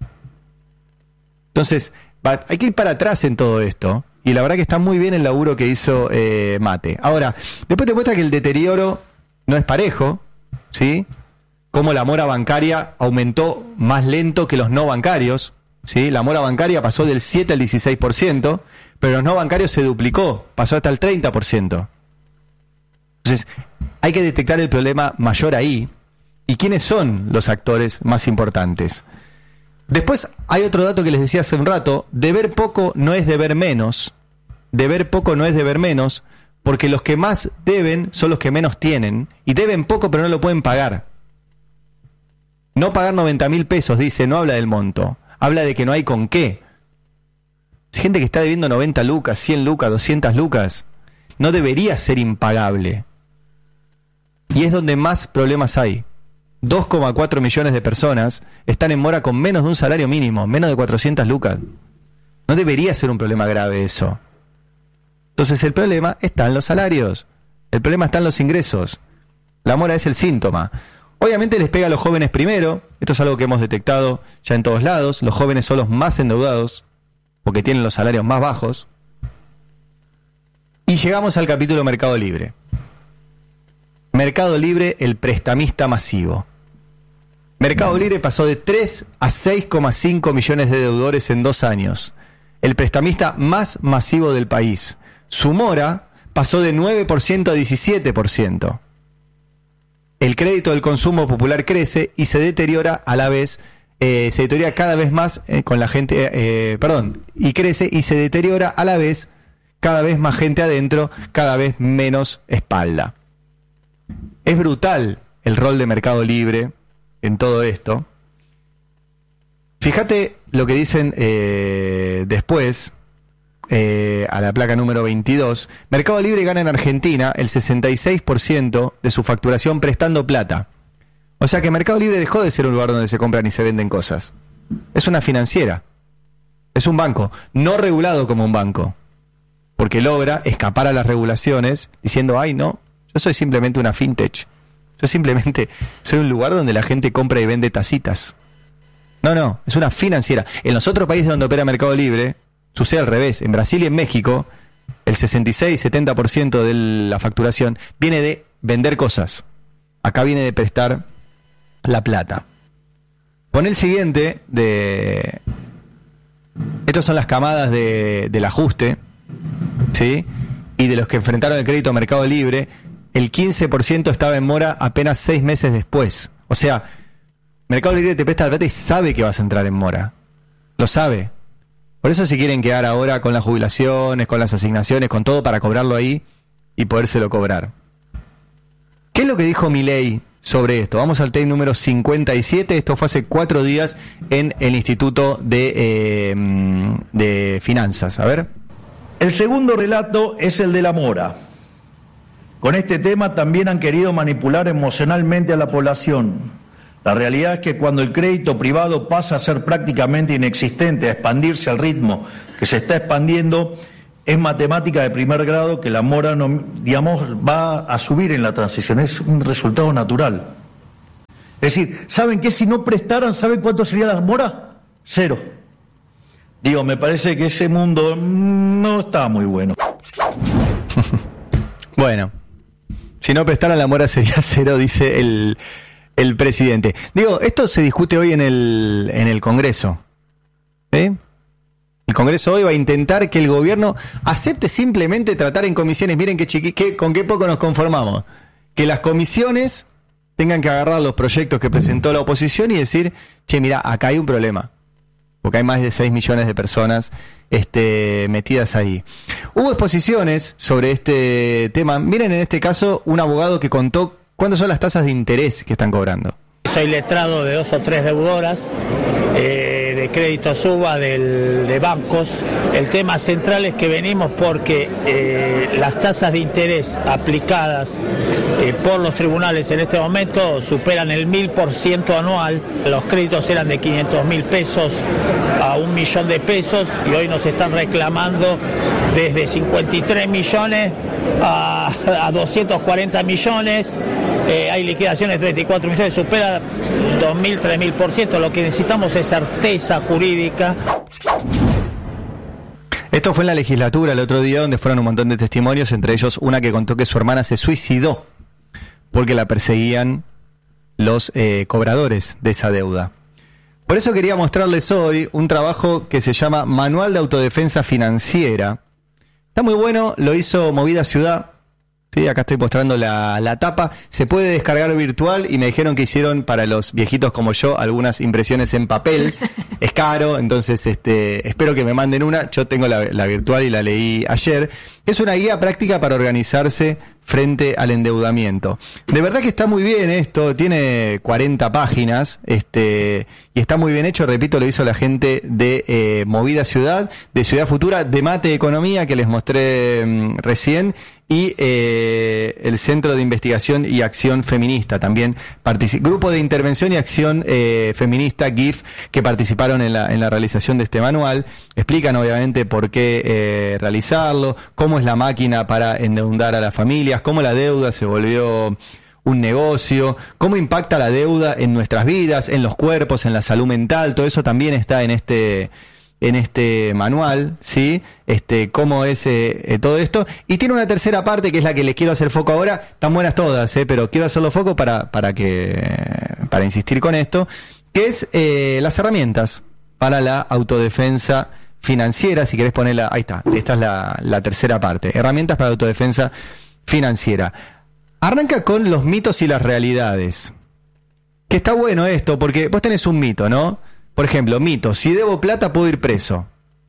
Entonces, va, hay que ir para atrás en todo esto. Y la verdad que está muy bien el laburo que hizo eh, Mate. Ahora, después te muestra que el deterioro no es parejo, ¿sí? Como la mora bancaria aumentó más lento que los no bancarios, ¿sí? La mora bancaria pasó del siete al dieciséis por ciento, pero los no bancarios se duplicó, pasó hasta el treinta por ciento. Entonces, hay que detectar el problema mayor ahí. ¿Y quiénes son los actores más importantes? Después hay otro dato que les decía hace un rato, deber poco no es deber menos, deber poco no es deber menos, porque los que más deben son los que menos tienen, y deben poco pero no lo pueden pagar. No pagar noventa mil pesos, dice, no habla del monto, habla de que no hay con qué. Gente que está debiendo noventa lucas, cien lucas, doscientas lucas, no debería ser impagable. Y es donde más problemas hay. dos coma cuatro millones de personas están en mora con menos de un salario mínimo, menos de cuatrocientas lucas. No debería ser un problema grave eso. Entonces el problema está en los salarios, el problema está en los ingresos. La mora es el síntoma. Obviamente les pega a los jóvenes primero, esto es algo que hemos detectado ya en todos lados, los jóvenes son los más endeudados, porque tienen los salarios más bajos. Y llegamos al capítulo Mercado Libre. Mercado Libre, el prestamista masivo. Mercado Libre pasó de tres a seis coma cinco millones de deudores en dos años. El prestamista más masivo del país. Su mora pasó de nueve por ciento a diecisiete por ciento. El crédito del consumo popular crece y se deteriora a la vez, eh, se deteriora cada vez más eh, con la gente, eh, perdón, y crece y se deteriora a la vez, cada vez más gente adentro, cada vez menos espalda. Es brutal el rol de Mercado Libre en todo esto. Fíjate lo que dicen eh, después, eh, a la placa número veintidós. Mercado Libre gana en Argentina el sesenta y seis por ciento de su facturación prestando plata. O sea que Mercado Libre dejó de ser un lugar donde se compran y se venden cosas. Es una financiera. Es un banco, no regulado como un banco. Porque logra escapar a las regulaciones diciendo, ay no, yo soy simplemente una fintech. Yo simplemente soy un lugar donde la gente compra y vende tacitas. No, no, es una financiera. En los otros países donde opera Mercado Libre, sucede al revés. En Brasil y en México, el sesenta y seis a setenta por ciento de la facturación viene de vender cosas. Acá viene de prestar la plata. Pon el siguiente de... Estas son las camadas de, del ajuste, ¿sí? Y de los que enfrentaron el crédito a Mercado Libre, el quince por ciento estaba en mora apenas seis meses después. O sea, Mercado Libre te presta la plata y sabe que vas a entrar en mora. Lo sabe. Por eso se quieren quedar ahora con las jubilaciones, con las asignaciones, con todo para cobrarlo ahí y podérselo cobrar. ¿Qué es lo que dijo Milei sobre esto? Vamos al tape número cincuenta y siete. Esto fue hace cuatro días en el Instituto de, eh, de Finanzas. A ver. El segundo relato es el de la mora. Con este tema también han querido manipular emocionalmente a la población. La realidad es que cuando el crédito privado pasa a ser prácticamente inexistente, a expandirse al ritmo que se está expandiendo, es matemática de primer grado que la mora, no, digamos, va a subir en la transición. Es un resultado natural. Es decir, ¿saben qué? Si no prestaran, ¿saben cuánto sería la mora? Cero. Digo, me parece que ese mundo no está muy bueno. Bueno, si no prestaran la mora sería cero, dice el, el presidente. Digo, esto se discute hoy en el, en el Congreso. ¿Sí? El Congreso hoy va a intentar que el gobierno acepte simplemente tratar en comisiones. Miren qué chiqui, qué, con qué poco nos conformamos. Que las comisiones tengan que agarrar los proyectos que presentó la oposición y decir, che, mirá, acá hay un problema. porque hay más de seis millones de personas este, metidas ahí. Hubo exposiciones sobre este tema. Miren en este caso un abogado que contó cuántas son las tasas de interés que están cobrando. Soy letrado de dos o tres deudoras, eh, de crédito suba, del, de bancos. El tema central es que venimos porque eh, las tasas de interés aplicadas eh, por los tribunales en este momento superan el mil por ciento anual. Los créditos eran de quinientos mil pesos a un millón de pesos y hoy nos están reclamando desde cincuenta y tres millones a, a doscientos cuarenta millones. Eh, hay liquidaciones de treinta y cuatro millones, supera dos mil, tres mil por ciento. Lo que necesitamos es certeza jurídica. Esto fue en la legislatura el otro día, donde fueron un montón de testimonios, entre ellos una que contó que su hermana se suicidó porque la perseguían los eh, cobradores de esa deuda. Por eso quería mostrarles hoy un trabajo que se llama Manual de Autodefensa Financiera. Está muy bueno, lo hizo Movida Ciudad. Sí, acá estoy mostrando la, la tapa. Se puede descargar virtual y me dijeron que hicieron para los viejitos como yo algunas impresiones en papel. Es caro, entonces este, espero que me manden una. Yo tengo la, la virtual y la leí ayer. Es una guía práctica para organizarse frente al endeudamiento. De verdad que está muy bien esto, tiene cuarenta páginas este, y está muy bien hecho. Repito, lo hizo la gente de eh, Movida Ciudad, de Ciudad Futura, de Mate Economía, que les mostré mmm, recién, y eh, el Centro de Investigación y Acción Feminista también, Grupo de Intervención y Acción eh, Feminista, G I F, que participaron en la, en la realización de este manual. Explican obviamente por qué eh, realizarlo, cómo es la máquina para endeudar a las familias, cómo la deuda se volvió un negocio, cómo impacta la deuda en nuestras vidas, en los cuerpos, en la salud mental. Todo eso también está en este... en este manual, ¿sí? Este, cómo es eh, todo esto. Y tiene una tercera parte, que es la que les quiero hacer foco ahora. Están buenas todas, ¿eh? Pero quiero hacerlo foco para, para, que, para insistir con esto, que es eh, las herramientas para la autodefensa financiera. Si querés ponerla, ahí está, esta es la, la tercera parte. Herramientas para la autodefensa financiera. Arranca con los mitos y las realidades. Que está bueno esto, porque vos tenés un mito, ¿no? Por ejemplo, mito, si debo plata puedo ir preso.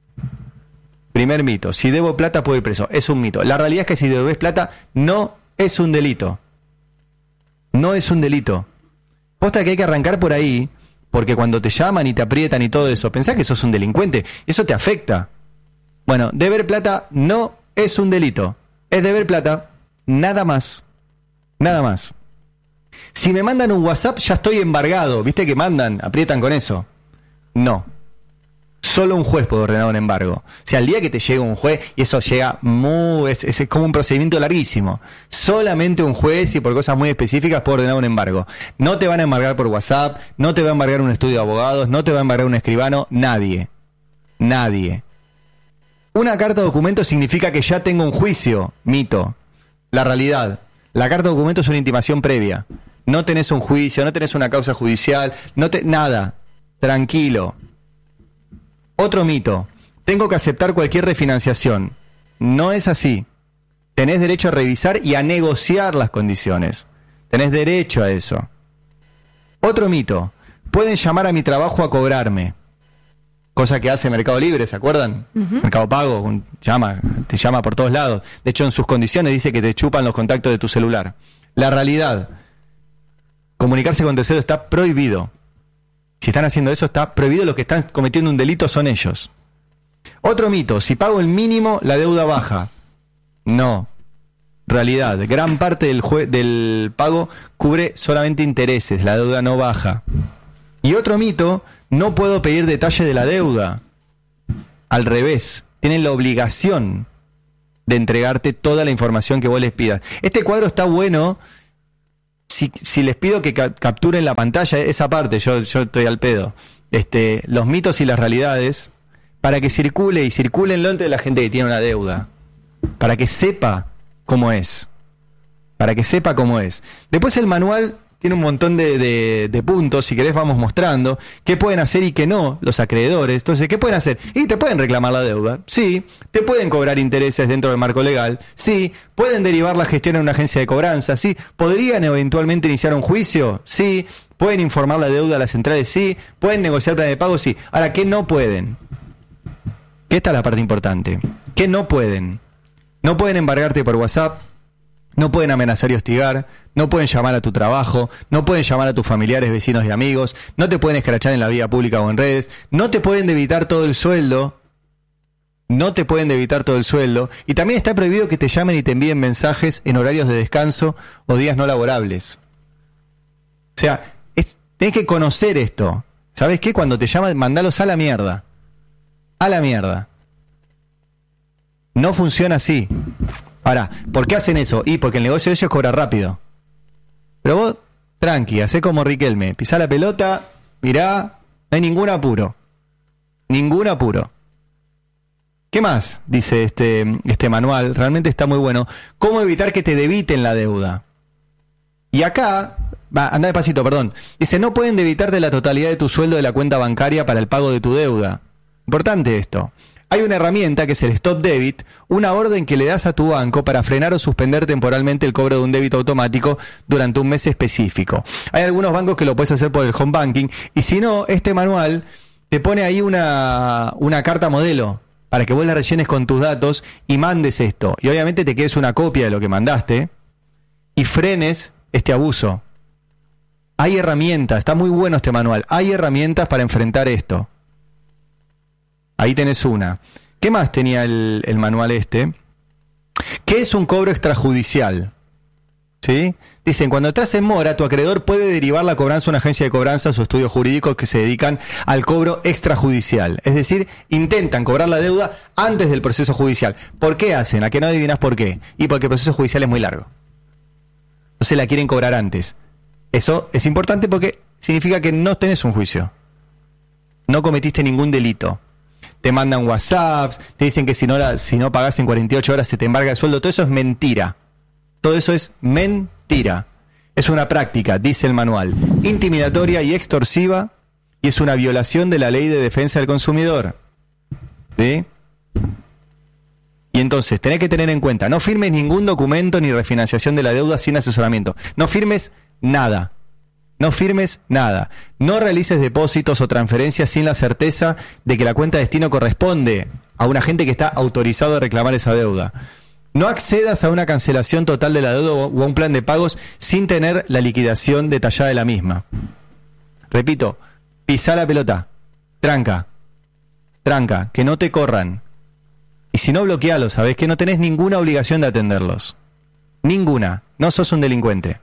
Primer mito, si debo plata puedo ir preso. Es un mito. La realidad es que si debes plata no es un delito. No es un delito. Posta que hay que arrancar por ahí, porque cuando te llaman y te aprietan y todo eso, pensás que sos un delincuente, eso te afecta. Bueno, deber plata no es un delito. Es deber plata, nada más. Nada más. Si me mandan un WhatsApp ya estoy embargado. ¿Viste que mandan? Aprietan con eso. No. Solo un juez puede ordenar un embargo. O sea, el día que te llega un juez, y eso llega muy... Es, es como un procedimiento larguísimo. Solamente un juez, y por cosas muy específicas, puede ordenar un embargo. No te van a embargar por WhatsApp, no te va a embargar un estudio de abogados, no te va a embargar un escribano, nadie. Nadie. Una carta de documento significa que ya tengo un juicio. Mito. La realidad. La carta de documento es una intimación previa. No tenés un juicio, no tenés una causa judicial, no te... nada. Tranquilo. Otro mito. Tengo que aceptar cualquier refinanciación. No es así. Tenés derecho a revisar y a negociar las condiciones. Tenés derecho a eso. Otro mito. Pueden llamar a mi trabajo a cobrarme. Cosa que hace Mercado Libre, ¿se acuerdan? Uh-huh. Mercado Pago, un, llama, te llama por todos lados. De hecho, en sus condiciones dice que te chupan los contactos de tu celular. La realidad. Comunicarse con terceros está prohibido. Si están haciendo eso, está prohibido. Los que están cometiendo un delito son ellos. Otro mito. Si pago el mínimo, la deuda baja. No. Realidad. Gran parte del, jue- del pago cubre solamente intereses. La deuda no baja. Y otro mito. No puedo pedir detalle de la deuda. Al revés. Tienen la obligación de entregarte toda la información que vos les pidas. Este cuadro está bueno... Si, si les pido que ca- capturen la pantalla, esa parte, yo, yo estoy al pedo. Este, los mitos y las realidades, para que circule y circulenlo entre la gente que tiene una deuda. Para que sepa cómo es. Para que sepa cómo es. Después el manual tiene un montón de, de, de puntos, si querés vamos mostrando, qué pueden hacer y qué no los acreedores. Entonces, ¿qué pueden hacer? Y te pueden reclamar la deuda, sí. Te pueden cobrar intereses dentro del marco legal, sí. Pueden derivar la gestión en una agencia de cobranza, sí. ¿Podrían eventualmente iniciar un juicio? Sí. pueden informar la deuda a las centrales, sí, pueden negociar plan de pago, sí. Ahora, ¿qué no pueden? Que esta es la parte importante. ¿Qué no pueden? No pueden embargarte por WhatsApp, no pueden amenazar y hostigar, no pueden llamar a tu trabajo, no pueden llamar a tus familiares, vecinos y amigos, no te pueden escrachar en la vía pública o en redes, no te pueden debitar todo el sueldo, no te pueden debitar todo el sueldo, y también está prohibido que te llamen y te envíen mensajes en horarios de descanso o días no laborables. O sea, es, tenés que conocer esto. ¿Sabés qué? Cuando te llaman, mandalos a la mierda. A la mierda. No funciona así. Ahora, ¿por qué hacen eso? Y porque el negocio de ellos cobra rápido. Pero vos, tranqui, hacé como Riquelme. Pisá la pelota, mirá, no hay ningún apuro. Ningún apuro. ¿Qué más? Dice este, este manual, realmente está muy bueno. ¿Cómo evitar que te debiten la deuda? Y acá, va, anda despacito, perdón. Dice, no pueden debitarte la totalidad de tu sueldo de la cuenta bancaria para el pago de tu deuda. Importante esto. Hay una herramienta que es el Stop Debit, una orden que le das a tu banco para frenar o suspender temporalmente el cobro de un débito automático durante un mes específico. Hay algunos bancos que lo puedes hacer por el home banking, y si no, este manual te pone ahí una, una carta modelo para que vos la rellenes con tus datos y mandes esto. Y obviamente te quedes una copia de lo que mandaste y frenes este abuso. Hay herramientas, está muy bueno este manual, hay herramientas para enfrentar esto. Ahí tenés una. ¿Qué más tenía el, el manual este? ¿Qué es un cobro extrajudicial? ¿Sí? Dicen, cuando estás en mora, tu acreedor puede derivar la cobranza a una agencia de cobranzas o estudios jurídicos que se dedican al cobro extrajudicial. Es decir, intentan cobrar la deuda antes del proceso judicial. ¿Por qué hacen? ¿A que no adivinás por qué? Y porque el proceso judicial es muy largo. Entonces la quieren cobrar antes. Eso es importante porque significa que no tenés un juicio. No cometiste ningún delito. Te mandan WhatsApps, te dicen que si no, la, si no pagás en cuarenta y ocho horas se te embarga el sueldo. Todo eso es mentira. Todo eso es mentira. Es una práctica, dice el manual, intimidatoria y extorsiva, y es una violación de la Ley de Defensa del Consumidor. ¿Sí? Y entonces, tenés que tener en cuenta, no firmes ningún documento ni refinanciación de la deuda sin asesoramiento. No firmes nada. No firmes nada. No realices depósitos o transferencias sin la certeza de que la cuenta de destino corresponde a un agente que está autorizado a reclamar esa deuda. No accedas a una cancelación total de la deuda o a un plan de pagos sin tener la liquidación detallada de la misma. Repito, pisá la pelota. Tranca. Tranca. Que no te corran. Y si no, bloquealos, ¿sabés? Que no tenés ninguna obligación de atenderlos. Ninguna. No sos un delincuente.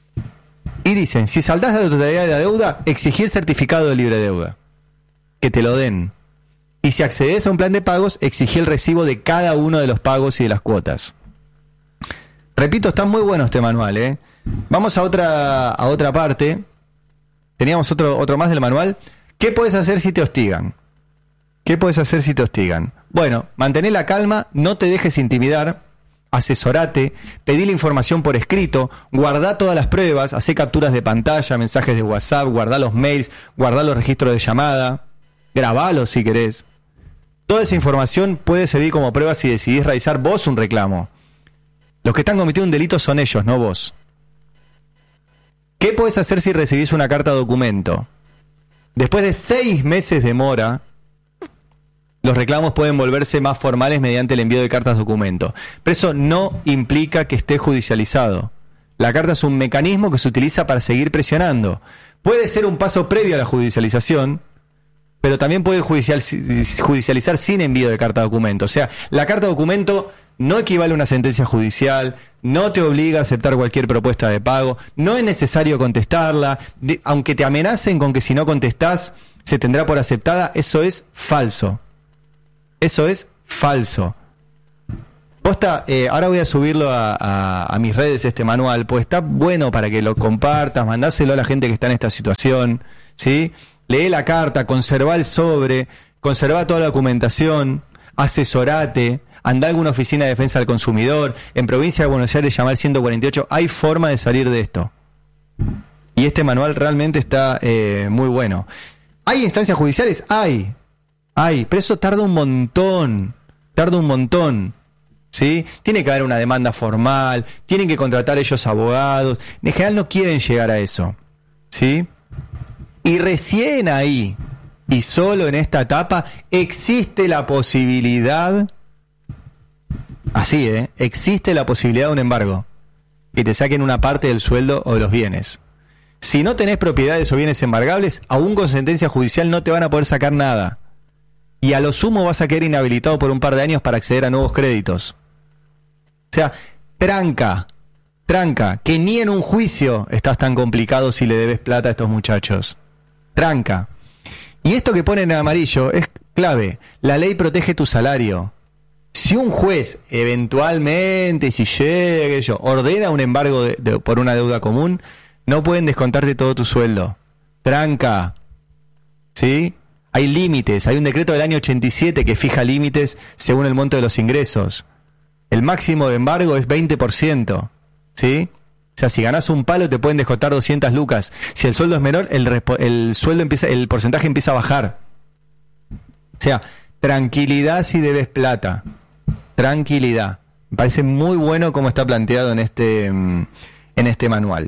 Y dicen, si saldás de la totalidad de la deuda, exigir certificado de libre deuda. Que te lo den. Y si accedes a un plan de pagos, exigir el recibo de cada uno de los pagos y de las cuotas. Repito, está muy bueno este manual, ¿eh? Vamos a otra, a otra parte. Teníamos otro, otro más del manual. ¿Qué puedes hacer si te hostigan? ¿Qué puedes hacer si te hostigan? Bueno, mantén la calma, no te dejes intimidar, asesorate, pedí la información por escrito, guardá todas las pruebas, hacé capturas de pantalla, mensajes de WhatsApp, guardá los mails, guardá los registros de llamada, grabalos si querés. Toda esa información puede servir como prueba si decidís realizar vos un reclamo. Los que están cometiendo un delito son ellos, no vos. ¿Qué podés hacer si recibís una carta documento? Después de seis meses de mora, los reclamos pueden volverse más formales mediante el envío de cartas documento. Pero eso no implica que esté judicializado. La carta es un mecanismo que se utiliza para seguir presionando. Puede ser un paso previo a la judicialización, pero también puede judicializar sin envío de carta documento. O sea, la carta documento no equivale a una sentencia judicial, no te obliga a aceptar cualquier propuesta de pago, no es necesario contestarla, de, aunque te amenacen con que si no contestás se tendrá por aceptada, eso es falso. Eso es falso. Posta, eh, ahora voy a subirlo a, a, a mis redes este manual, pues está bueno para que lo compartas, mandáselo a la gente que está en esta situación, ¿sí? Lee la carta, conserva el sobre, conserva toda la documentación, asesorate, andá a alguna oficina de defensa del consumidor, en provincia de Buenos Aires llama al ciento cuarenta y ocho, hay forma de salir de esto. Y este manual realmente está eh, muy bueno. ¿Hay instancias judiciales? Hay. Hay, pero eso tarda un montón, tarda un montón, ¿sí? Tiene que haber una demanda formal, tienen que contratar ellos abogados, en general no quieren llegar a eso, ¿sí? Y recién ahí, y solo en esta etapa, existe la posibilidad, así, ¿eh? Existe la posibilidad de un embargo, que te saquen una parte del sueldo o de los bienes. Si no tenés propiedades o bienes embargables, aún con sentencia judicial no te van a poder sacar nada. Y a lo sumo vas a quedar inhabilitado por un par de años para acceder a nuevos créditos. O sea, tranca, tranca, que ni en un juicio estás tan complicado si le debes plata a estos muchachos. Tranca. Y esto que ponen en amarillo es clave. La ley protege tu salario. Si un juez eventualmente, si llega, yo, ordena un embargo de, de, por una deuda común, no pueden descontarte todo tu sueldo. Tranca. ¿Sí? Hay límites. Hay un decreto del año ochenta y siete que fija límites según el monto de los ingresos. El máximo de embargo es veinte por ciento. ¿Sí? O sea, si ganás un palo te pueden descontar doscientas lucas. Si el sueldo es menor, el, respo- el sueldo empieza, el porcentaje empieza a bajar. O sea, tranquilidad si debes plata. Tranquilidad. Me parece muy bueno cómo está planteado en este, en este manual.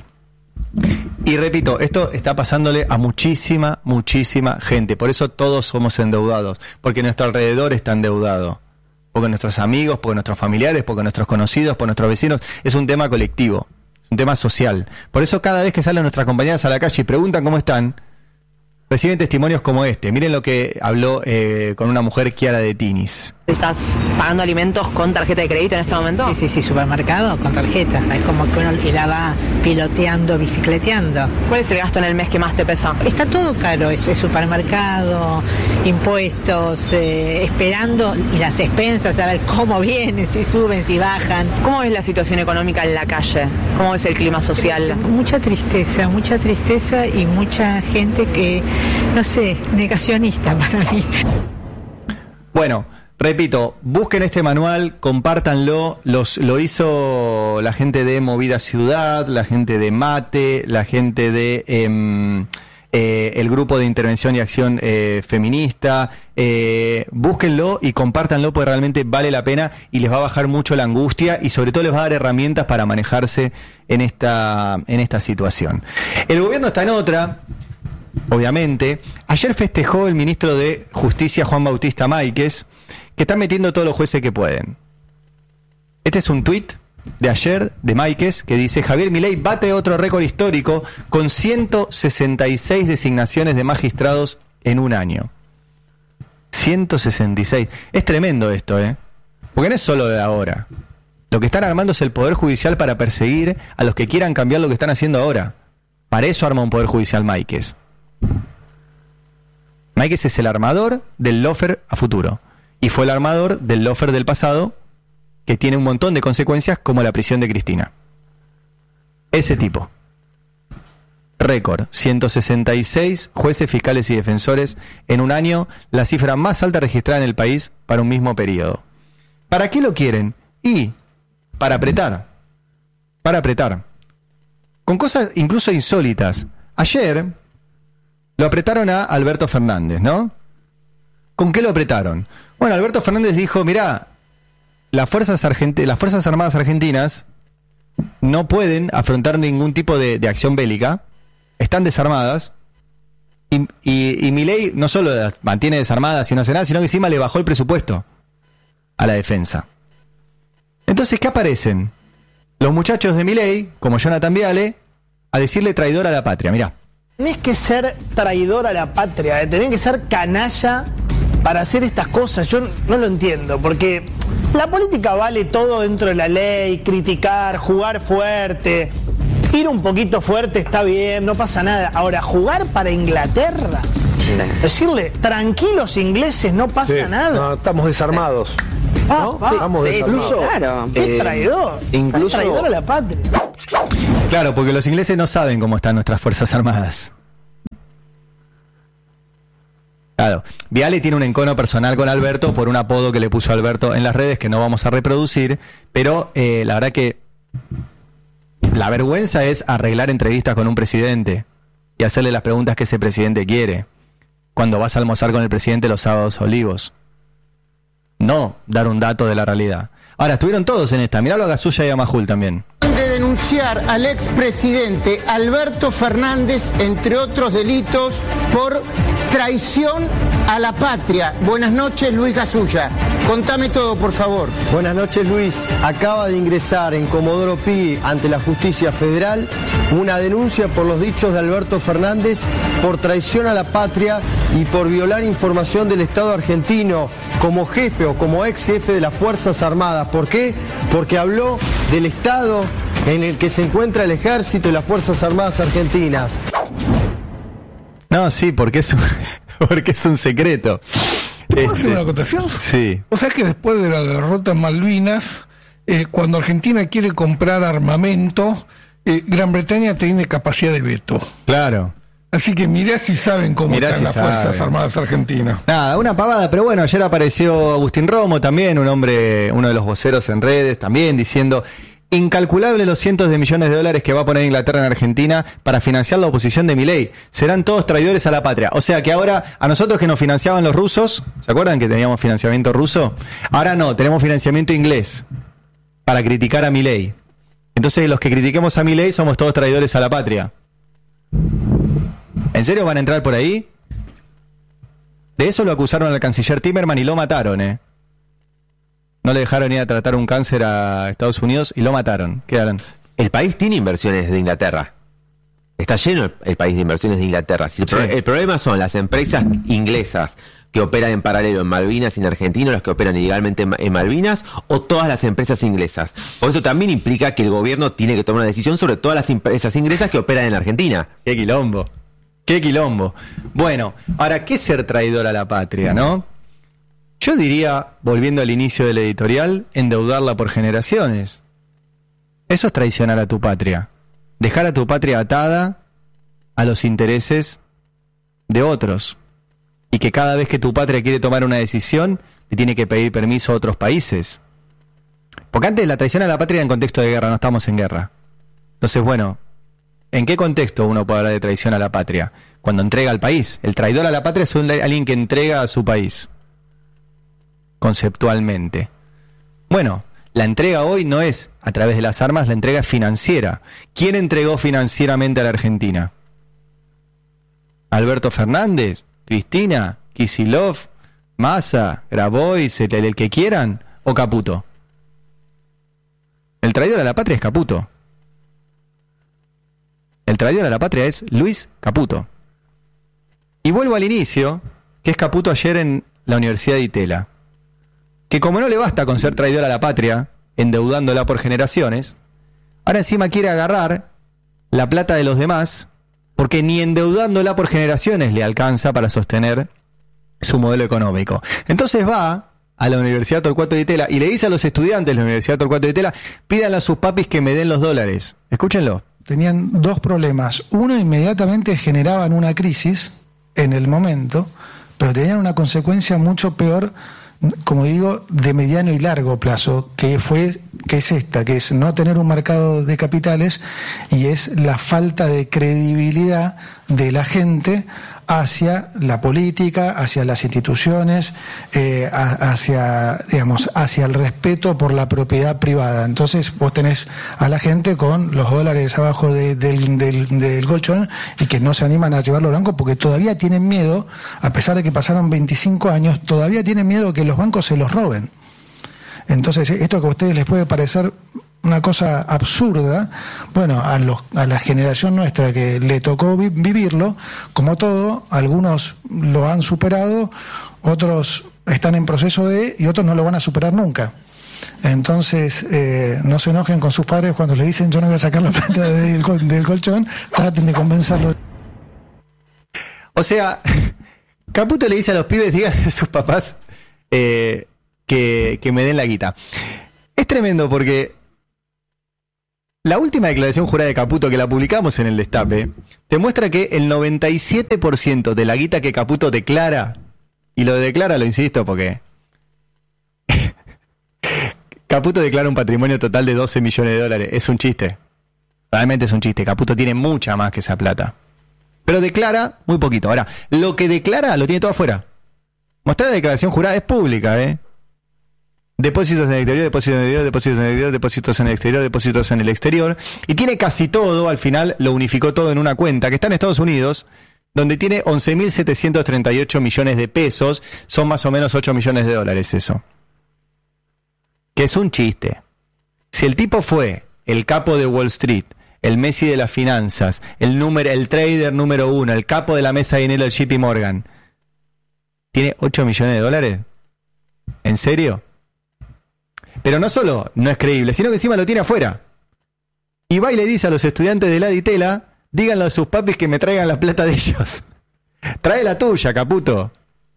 Y repito, esto está pasándole a muchísima, muchísima gente. Por eso todos somos endeudados. Porque nuestro alrededor está endeudado. Porque nuestros amigos, porque nuestros familiares, porque nuestros conocidos, porque nuestros vecinos. Es un tema colectivo. Es un tema social. Por eso cada vez que salen nuestras compañeras a la calle y preguntan cómo están, reciben testimonios como este. Miren lo que habló eh, con una mujer, Chiara de Tinis. ¿Estás pagando alimentos con tarjeta de crédito en este momento? Sí, sí, sí, supermercado con tarjeta. Es como que uno la va piloteando, bicicleteando. ¿Cuál es el gasto en el mes que más te pesa? Está todo caro, es, es supermercado, impuestos, eh, esperando y las expensas, a ver cómo vienen, si suben, si bajan. ¿Cómo ves la situación económica en la calle? ¿Cómo ves el clima social? Mucha tristeza, mucha tristeza y mucha gente que, no sé, negacionista para mí. Bueno, repito, busquen este manual, compártanlo. Los, lo hizo la gente de Movida Ciudad, la gente de Mate, la gente de eh, eh, el grupo de intervención y acción eh, feminista. Eh, búsquenlo y compártanlo porque realmente vale la pena y les va a bajar mucho la angustia y sobre todo les va a dar herramientas para manejarse en esta, en esta situación. El gobierno está en otra. Obviamente, ayer festejó el ministro de Justicia, Juan Bautista Máiquez, que está metiendo todos los jueces que pueden. Este es un tuit de ayer de Máiquez que dice: Javier Milei bate otro récord histórico con ciento sesenta y seis designaciones de magistrados en un año. ciento sesenta y seis. Es tremendo esto, ¿eh? Porque no es solo de ahora. Lo que están armando es el Poder Judicial para perseguir a los que quieran cambiar lo que están haciendo ahora. Para eso arma un Poder Judicial Máiquez. Máiquez es el armador del lawfare a futuro y fue el armador del lawfare del pasado, que tiene un montón de consecuencias como la prisión de Cristina. Ese tipo. Récord, ciento sesenta y seis jueces, fiscales y defensores en un año, la cifra más alta registrada en el país para un mismo periodo. ¿Para qué lo quieren? Y para apretar. Para apretar. Con cosas incluso insólitas. Ayer lo apretaron a Alberto Fernández, ¿no? ¿Con qué lo apretaron? Bueno, Alberto Fernández dijo: mirá, las fuerzas, argent- las fuerzas armadas argentinas no pueden afrontar ningún tipo de, de acción bélica, están desarmadas, y, y, y Milei no solo las mantiene desarmadas y no hace nada, sino que encima le bajó el presupuesto a la defensa. Entonces, ¿qué aparecen? Los muchachos de Milei, como Jonathan Viale, a decirle traidor a la patria. Mirá. Tenés que ser traidor a la patria, eh, tenés que ser canalla para hacer estas cosas. Yo no lo entiendo, porque la política vale todo dentro de la ley, criticar, jugar fuerte, ir un poquito fuerte está bien, no pasa nada. Ahora, jugar para Inglaterra, decirle, tranquilos ingleses, no pasa sí, nada. No, estamos desarmados. Ah, ¿no? Estamos sí, desarmados. incluso, claro. Qué Eh, traidor, incluso- traidor a la patria. Claro, porque los ingleses no saben cómo están nuestras fuerzas armadas. Claro, Viale tiene un encono personal con Alberto por un apodo que le puso Alberto en las redes que no vamos a reproducir, pero eh, la verdad que la vergüenza es arreglar entrevistas con un presidente y hacerle las preguntas que ese presidente quiere cuando vas a almorzar con el presidente los sábados olivos. No dar un dato de la realidad. Ahora, estuvieron todos en esta. Miralo a Gasulla y a Majul también. De denunciar al expresidente Alberto Fernández, entre otros delitos, por traición a la patria. Buenas noches, Luis Gasulla. Contame todo, por favor. Buenas noches, Luis. Acaba de ingresar en Comodoro Pi ante la Justicia Federal una denuncia por los dichos de Alberto Fernández por traición a la patria y por violar información del Estado argentino como jefe o como ex jefe de las Fuerzas Armadas. ¿Por qué? Porque habló del Estado en el que se encuentra el Ejército y las Fuerzas Armadas argentinas. No, sí, porque es un, porque es un secreto. ¿Puedo Este, hacer una acotación? Sí. O sea que después de la derrota en Malvinas, eh, cuando Argentina quiere comprar armamento, eh, Gran Bretaña tiene capacidad de veto. Claro. Así que mirá si saben cómo Mirá están si las saben. Fuerzas Armadas Argentinas. Nada, una pavada, pero bueno, ayer apareció Agustín Romo también, un hombre, uno de los voceros en redes, también diciendo incalculables los cientos de millones de dólares que va a poner Inglaterra en Argentina para financiar la oposición de Milei. Serán todos traidores a la patria. O sea que ahora, a nosotros que nos financiaban los rusos, ¿se acuerdan que teníamos financiamiento ruso? Ahora no, tenemos financiamiento inglés para criticar a Milei. Entonces los que critiquemos a Milei somos todos traidores a la patria. ¿En serio van a entrar por ahí? De eso lo acusaron al canciller Timmerman y lo mataron, ¿eh? No le dejaron ir a tratar un cáncer a Estados Unidos y lo mataron. ¿Qué harán? El país tiene inversiones de Inglaterra. Está lleno el, el país de inversiones de Inglaterra. Si el, Sí. pro- el problema son las empresas inglesas que operan en paralelo en Malvinas y en Argentina, las que operan ilegalmente en, Ma- en Malvinas, o todas las empresas inglesas. Por eso también implica que el gobierno tiene que tomar una decisión sobre todas las empresas inglesas que operan en Argentina. ¡Qué quilombo! ¡Qué quilombo! Bueno, ahora, ¿qué es ser traidor a la patria, no? Yo diría, volviendo al inicio del editorial, endeudarla por generaciones. Eso es traicionar a tu patria. Dejar a tu patria atada a los intereses de otros. Y que cada vez que tu patria quiere tomar una decisión, le tiene que pedir permiso a otros países. Porque antes la traición a la patria era en contexto de guerra, no estamos en guerra. Entonces, bueno, ¿en qué contexto uno puede hablar de traición a la patria? Cuando entrega al país. El traidor a la patria es un- alguien que entrega a su país. Conceptualmente. Bueno, la entrega hoy no es a través de las armas, la entrega es financiera. ¿Quién entregó financieramente a la Argentina? ¿Alberto Fernández? ¿Cristina? ¿Kicillof? ¿Massa? ¿Grabois? ¿El, el que quieran? ¿O Caputo? El traidor a la patria es Caputo. El traidor a la patria es Luis Caputo. Y vuelvo al inicio, que es Caputo ayer en la Universidad de Itela. Que como no le basta con ser traidor a la patria, endeudándola por generaciones, ahora encima quiere agarrar la plata de los demás, porque ni endeudándola por generaciones le alcanza para sostener su modelo económico. Entonces va a la Universidad Torcuato de Itela y le dice a los estudiantes de la Universidad Torcuato de Itela, pídanle a sus papis que me den los dólares. Escúchenlo. Tenían dos problemas. Uno, inmediatamente generaban una crisis en el momento, pero tenían una consecuencia mucho peor, como digo, de mediano y largo plazo, que fue, que es esta, que es no tener un mercado de capitales y es la falta de credibilidad de la gente hacia la política, hacia las instituciones, eh, a- hacia, digamos, hacia el respeto por la propiedad privada. Entonces vos tenés a la gente con los dólares abajo de- del, del, del colchón y que no se animan a llevarlo al banco porque todavía tienen miedo, a pesar de que pasaron veinticinco años, todavía tienen miedo que los bancos se los roben. Entonces, esto que a ustedes les puede parecer una cosa absurda, bueno, a, los, a la generación nuestra que le tocó vi- vivirlo, como todo, algunos lo han superado, otros están en proceso de, y otros no lo van a superar nunca. Entonces, eh, no se enojen con sus padres cuando le dicen yo no voy a sacar la plata del, col- del colchón, traten de convencerlo. O sea, Caputo le dice a los pibes, díganle a sus papás eh, que, que me den la guita. Es tremendo porque la última declaración jurada de Caputo, que la publicamos en el Destape, te muestra que el noventa y siete por ciento de la guita que Caputo declara, y lo declara, lo insisto, porque Caputo declara un patrimonio total de doce millones de dólares. Es un chiste. Realmente es un chiste. Caputo tiene mucha más que esa plata. Pero declara muy poquito. Ahora, lo que declara lo tiene todo afuera. Mostrar la declaración jurada es pública, ¿eh? Depósitos en el exterior, depósitos en el exterior, depósitos en el exterior, depósitos en el exterior, depósitos en el exterior. Y tiene casi todo, al final lo unificó todo en una cuenta, que está en Estados Unidos, donde tiene once mil setecientos treinta y ocho millones de pesos, son más o menos ocho millones de dólares eso. Que es un chiste. Si el tipo fue el capo de Wall Street, el Messi de las finanzas, el, número, el trader número uno, el capo de la mesa de dinero del J P Morgan, ¿tiene ocho millones de dólares? ¿En serio? Pero no solo no es creíble, sino que encima lo tiene afuera. Y va y le dice a los estudiantes de la Ditela, díganle a sus papis que me traigan la plata de ellos. Trae la tuya, caputo.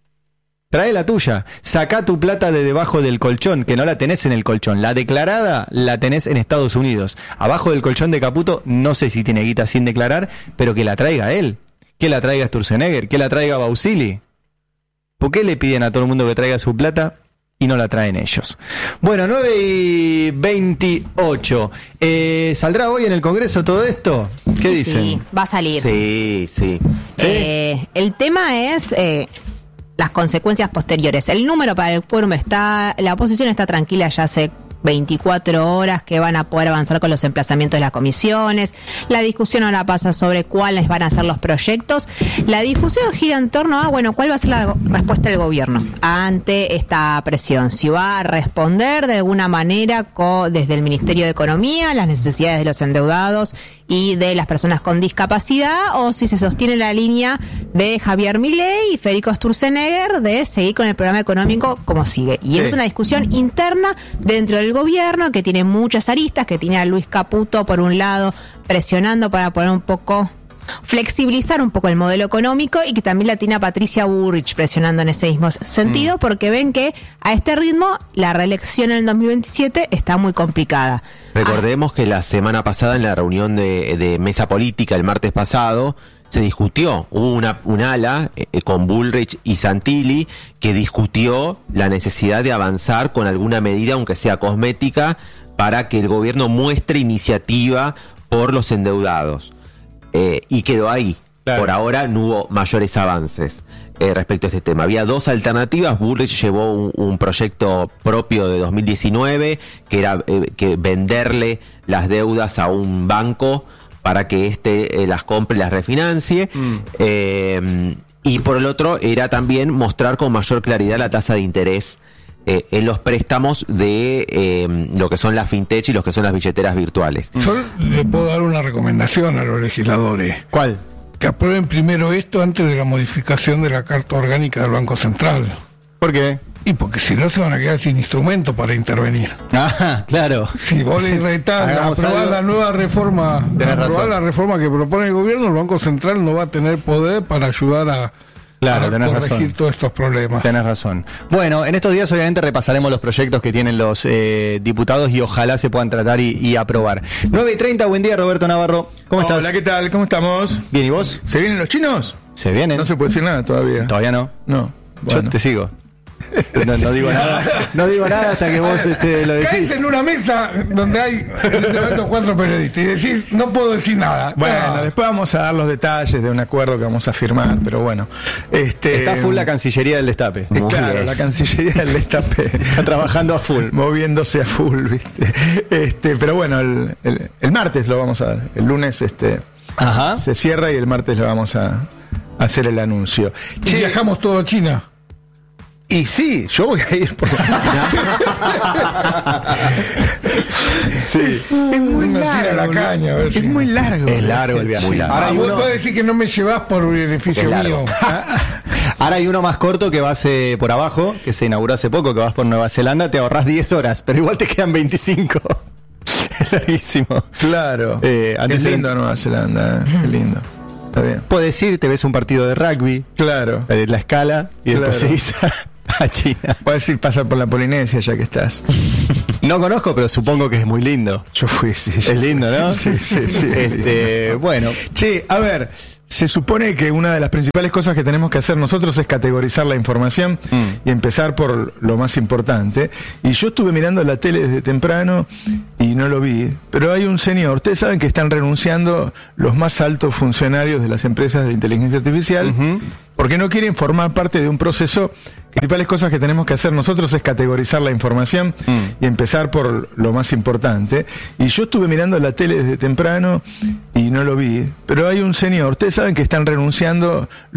Trae la tuya. Sacá tu plata de debajo del colchón, que no la tenés en el colchón. La declarada la tenés en Estados Unidos. Abajo del colchón de Caputo, no sé si tiene guita sin declarar, pero que la traiga él. Que la traiga Sturzenegger, que la traiga Bausili. ¿Por qué le piden a todo el mundo que traiga su plata y no la traen ellos? Bueno, nueve y veintiocho. Eh, ¿Saldrá hoy en el Congreso todo esto? ¿Qué dicen? Sí, va a salir. Sí, sí. Eh, el tema es eh, las consecuencias posteriores. El número para el quórum está, la oposición está tranquila ya hace veinticuatro horas que van a poder avanzar con los emplazamientos de las comisiones. La discusión ahora pasa sobre cuáles van a ser los proyectos. La discusión gira en torno a, bueno, cuál va a ser la respuesta del gobierno ante esta presión. Si va a responder de alguna manera co- desde el Ministerio de Economía las necesidades de los endeudados y de las personas con discapacidad, o si se sostiene la línea de Javier Milei y Federico Sturzenegger de seguir con el programa económico como sigue. Y sí. Es una discusión interna dentro del gobierno que tiene muchas aristas, que tiene a Luis Caputo por un lado presionando para poner un poco, flexibilizar un poco el modelo económico, y que también la tiene a Patricia Bullrich presionando en ese mismo sentido, mm. porque ven que a este ritmo la reelección en el dos mil veintisiete está muy complicada. Recordemos ah. que la semana pasada en la reunión de, de mesa política, el martes pasado, se discutió, hubo una, un ala eh, con Bullrich y Santilli que discutió la necesidad de avanzar con alguna medida, aunque sea cosmética, para que el gobierno muestre iniciativa por los endeudados. Eh, y quedó ahí. Claro. Por ahora no hubo mayores avances eh, respecto a este tema. Había dos alternativas. Bullrich llevó un, un proyecto propio de dos mil diecinueve, que era eh, que venderle las deudas a un banco para que éste eh, las compre y las refinancie. Mm. Eh, y por el otro era también mostrar con mayor claridad la tasa de interés Eh, en los préstamos de eh, lo que son las fintech y los que son las billeteras virtuales. Yo le puedo dar una recomendación a los legisladores. ¿Cuál? Que aprueben primero esto antes de la modificación de la Carta Orgánica del Banco Central. ¿Por qué? Y porque si no se van a quedar sin instrumento para intervenir. Ah, claro. Si vos le retás aprobar algo. la nueva reforma, aprobar la reforma que propone el gobierno, el Banco Central no va a tener poder para ayudar a Claro, tenés corregir razón. todos estos problemas. Tenés razón. Bueno, en estos días obviamente repasaremos los proyectos que tienen los eh, diputados y ojalá se puedan tratar y, y aprobar. nueve y treinta, buen día Roberto Navarro. ¿Cómo estás? Hola, ¿qué tal? ¿Cómo estamos? Bien, ¿y vos? ¿Se vienen los chinos? Se vienen. No se puede decir nada todavía. Todavía no. No. Bueno. Yo te sigo. No, no digo nada. No digo nada hasta que vos este, lo decís. Caes en una mesa donde hay en este momento cuatro periodistas y decís, no puedo decir nada. Bueno, no. después vamos a dar los detalles de un acuerdo que vamos a firmar, pero bueno. Este, Está full la Cancillería del Destape. Eh, claro, bien. La Cancillería del Destape. Está trabajando a full. Moviéndose a full, ¿viste? Este, pero bueno, el, el, el martes lo vamos a dar. El lunes este, Ajá. se cierra y el martes le vamos a, a hacer el anuncio. Y che, viajamos todo a China. Y sí, yo voy a ir por sí. Es muy Uno largo. Tira la caña, a ver es si... muy largo. Es largo el viaje. Muy largo. Ahora, vos uno... podés decir que no me llevás por beneficio mío. Ahora hay uno más corto que vas eh, por abajo, que se inauguró hace poco, que vas por Nueva Zelanda, te ahorrás diez horas, pero igual te quedan veinticinco. Es larguísimo. Claro. Eh, antes Qué lindo Nueva Zelanda, eh. Qué lindo. Está bien. Puedes ir, te ves un partido de rugby. Claro. Eh, la escala y claro. después seguís a, a China. Puedes ir pasar por la Polinesia ya que estás. No conozco, pero supongo que es muy lindo. Yo fui, sí. Es lindo, ¿no? Sí, sí, sí. Este, bueno. Che, a ver, se supone que una de las principales cosas que tenemos que hacer nosotros es categorizar la información mm. y empezar por lo más importante. Y yo estuve mirando la tele desde temprano y no lo vi, pero hay un señor, ustedes saben que están renunciando los más altos funcionarios de las empresas de inteligencia artificial uh-huh. porque no quieren formar parte de un proceso que principales cosas que tenemos que hacer nosotros es categorizar la información mm. y empezar por lo más importante. Y yo estuve mirando la tele desde temprano y no lo vi, pero hay un señor, ustedes saben que están renunciando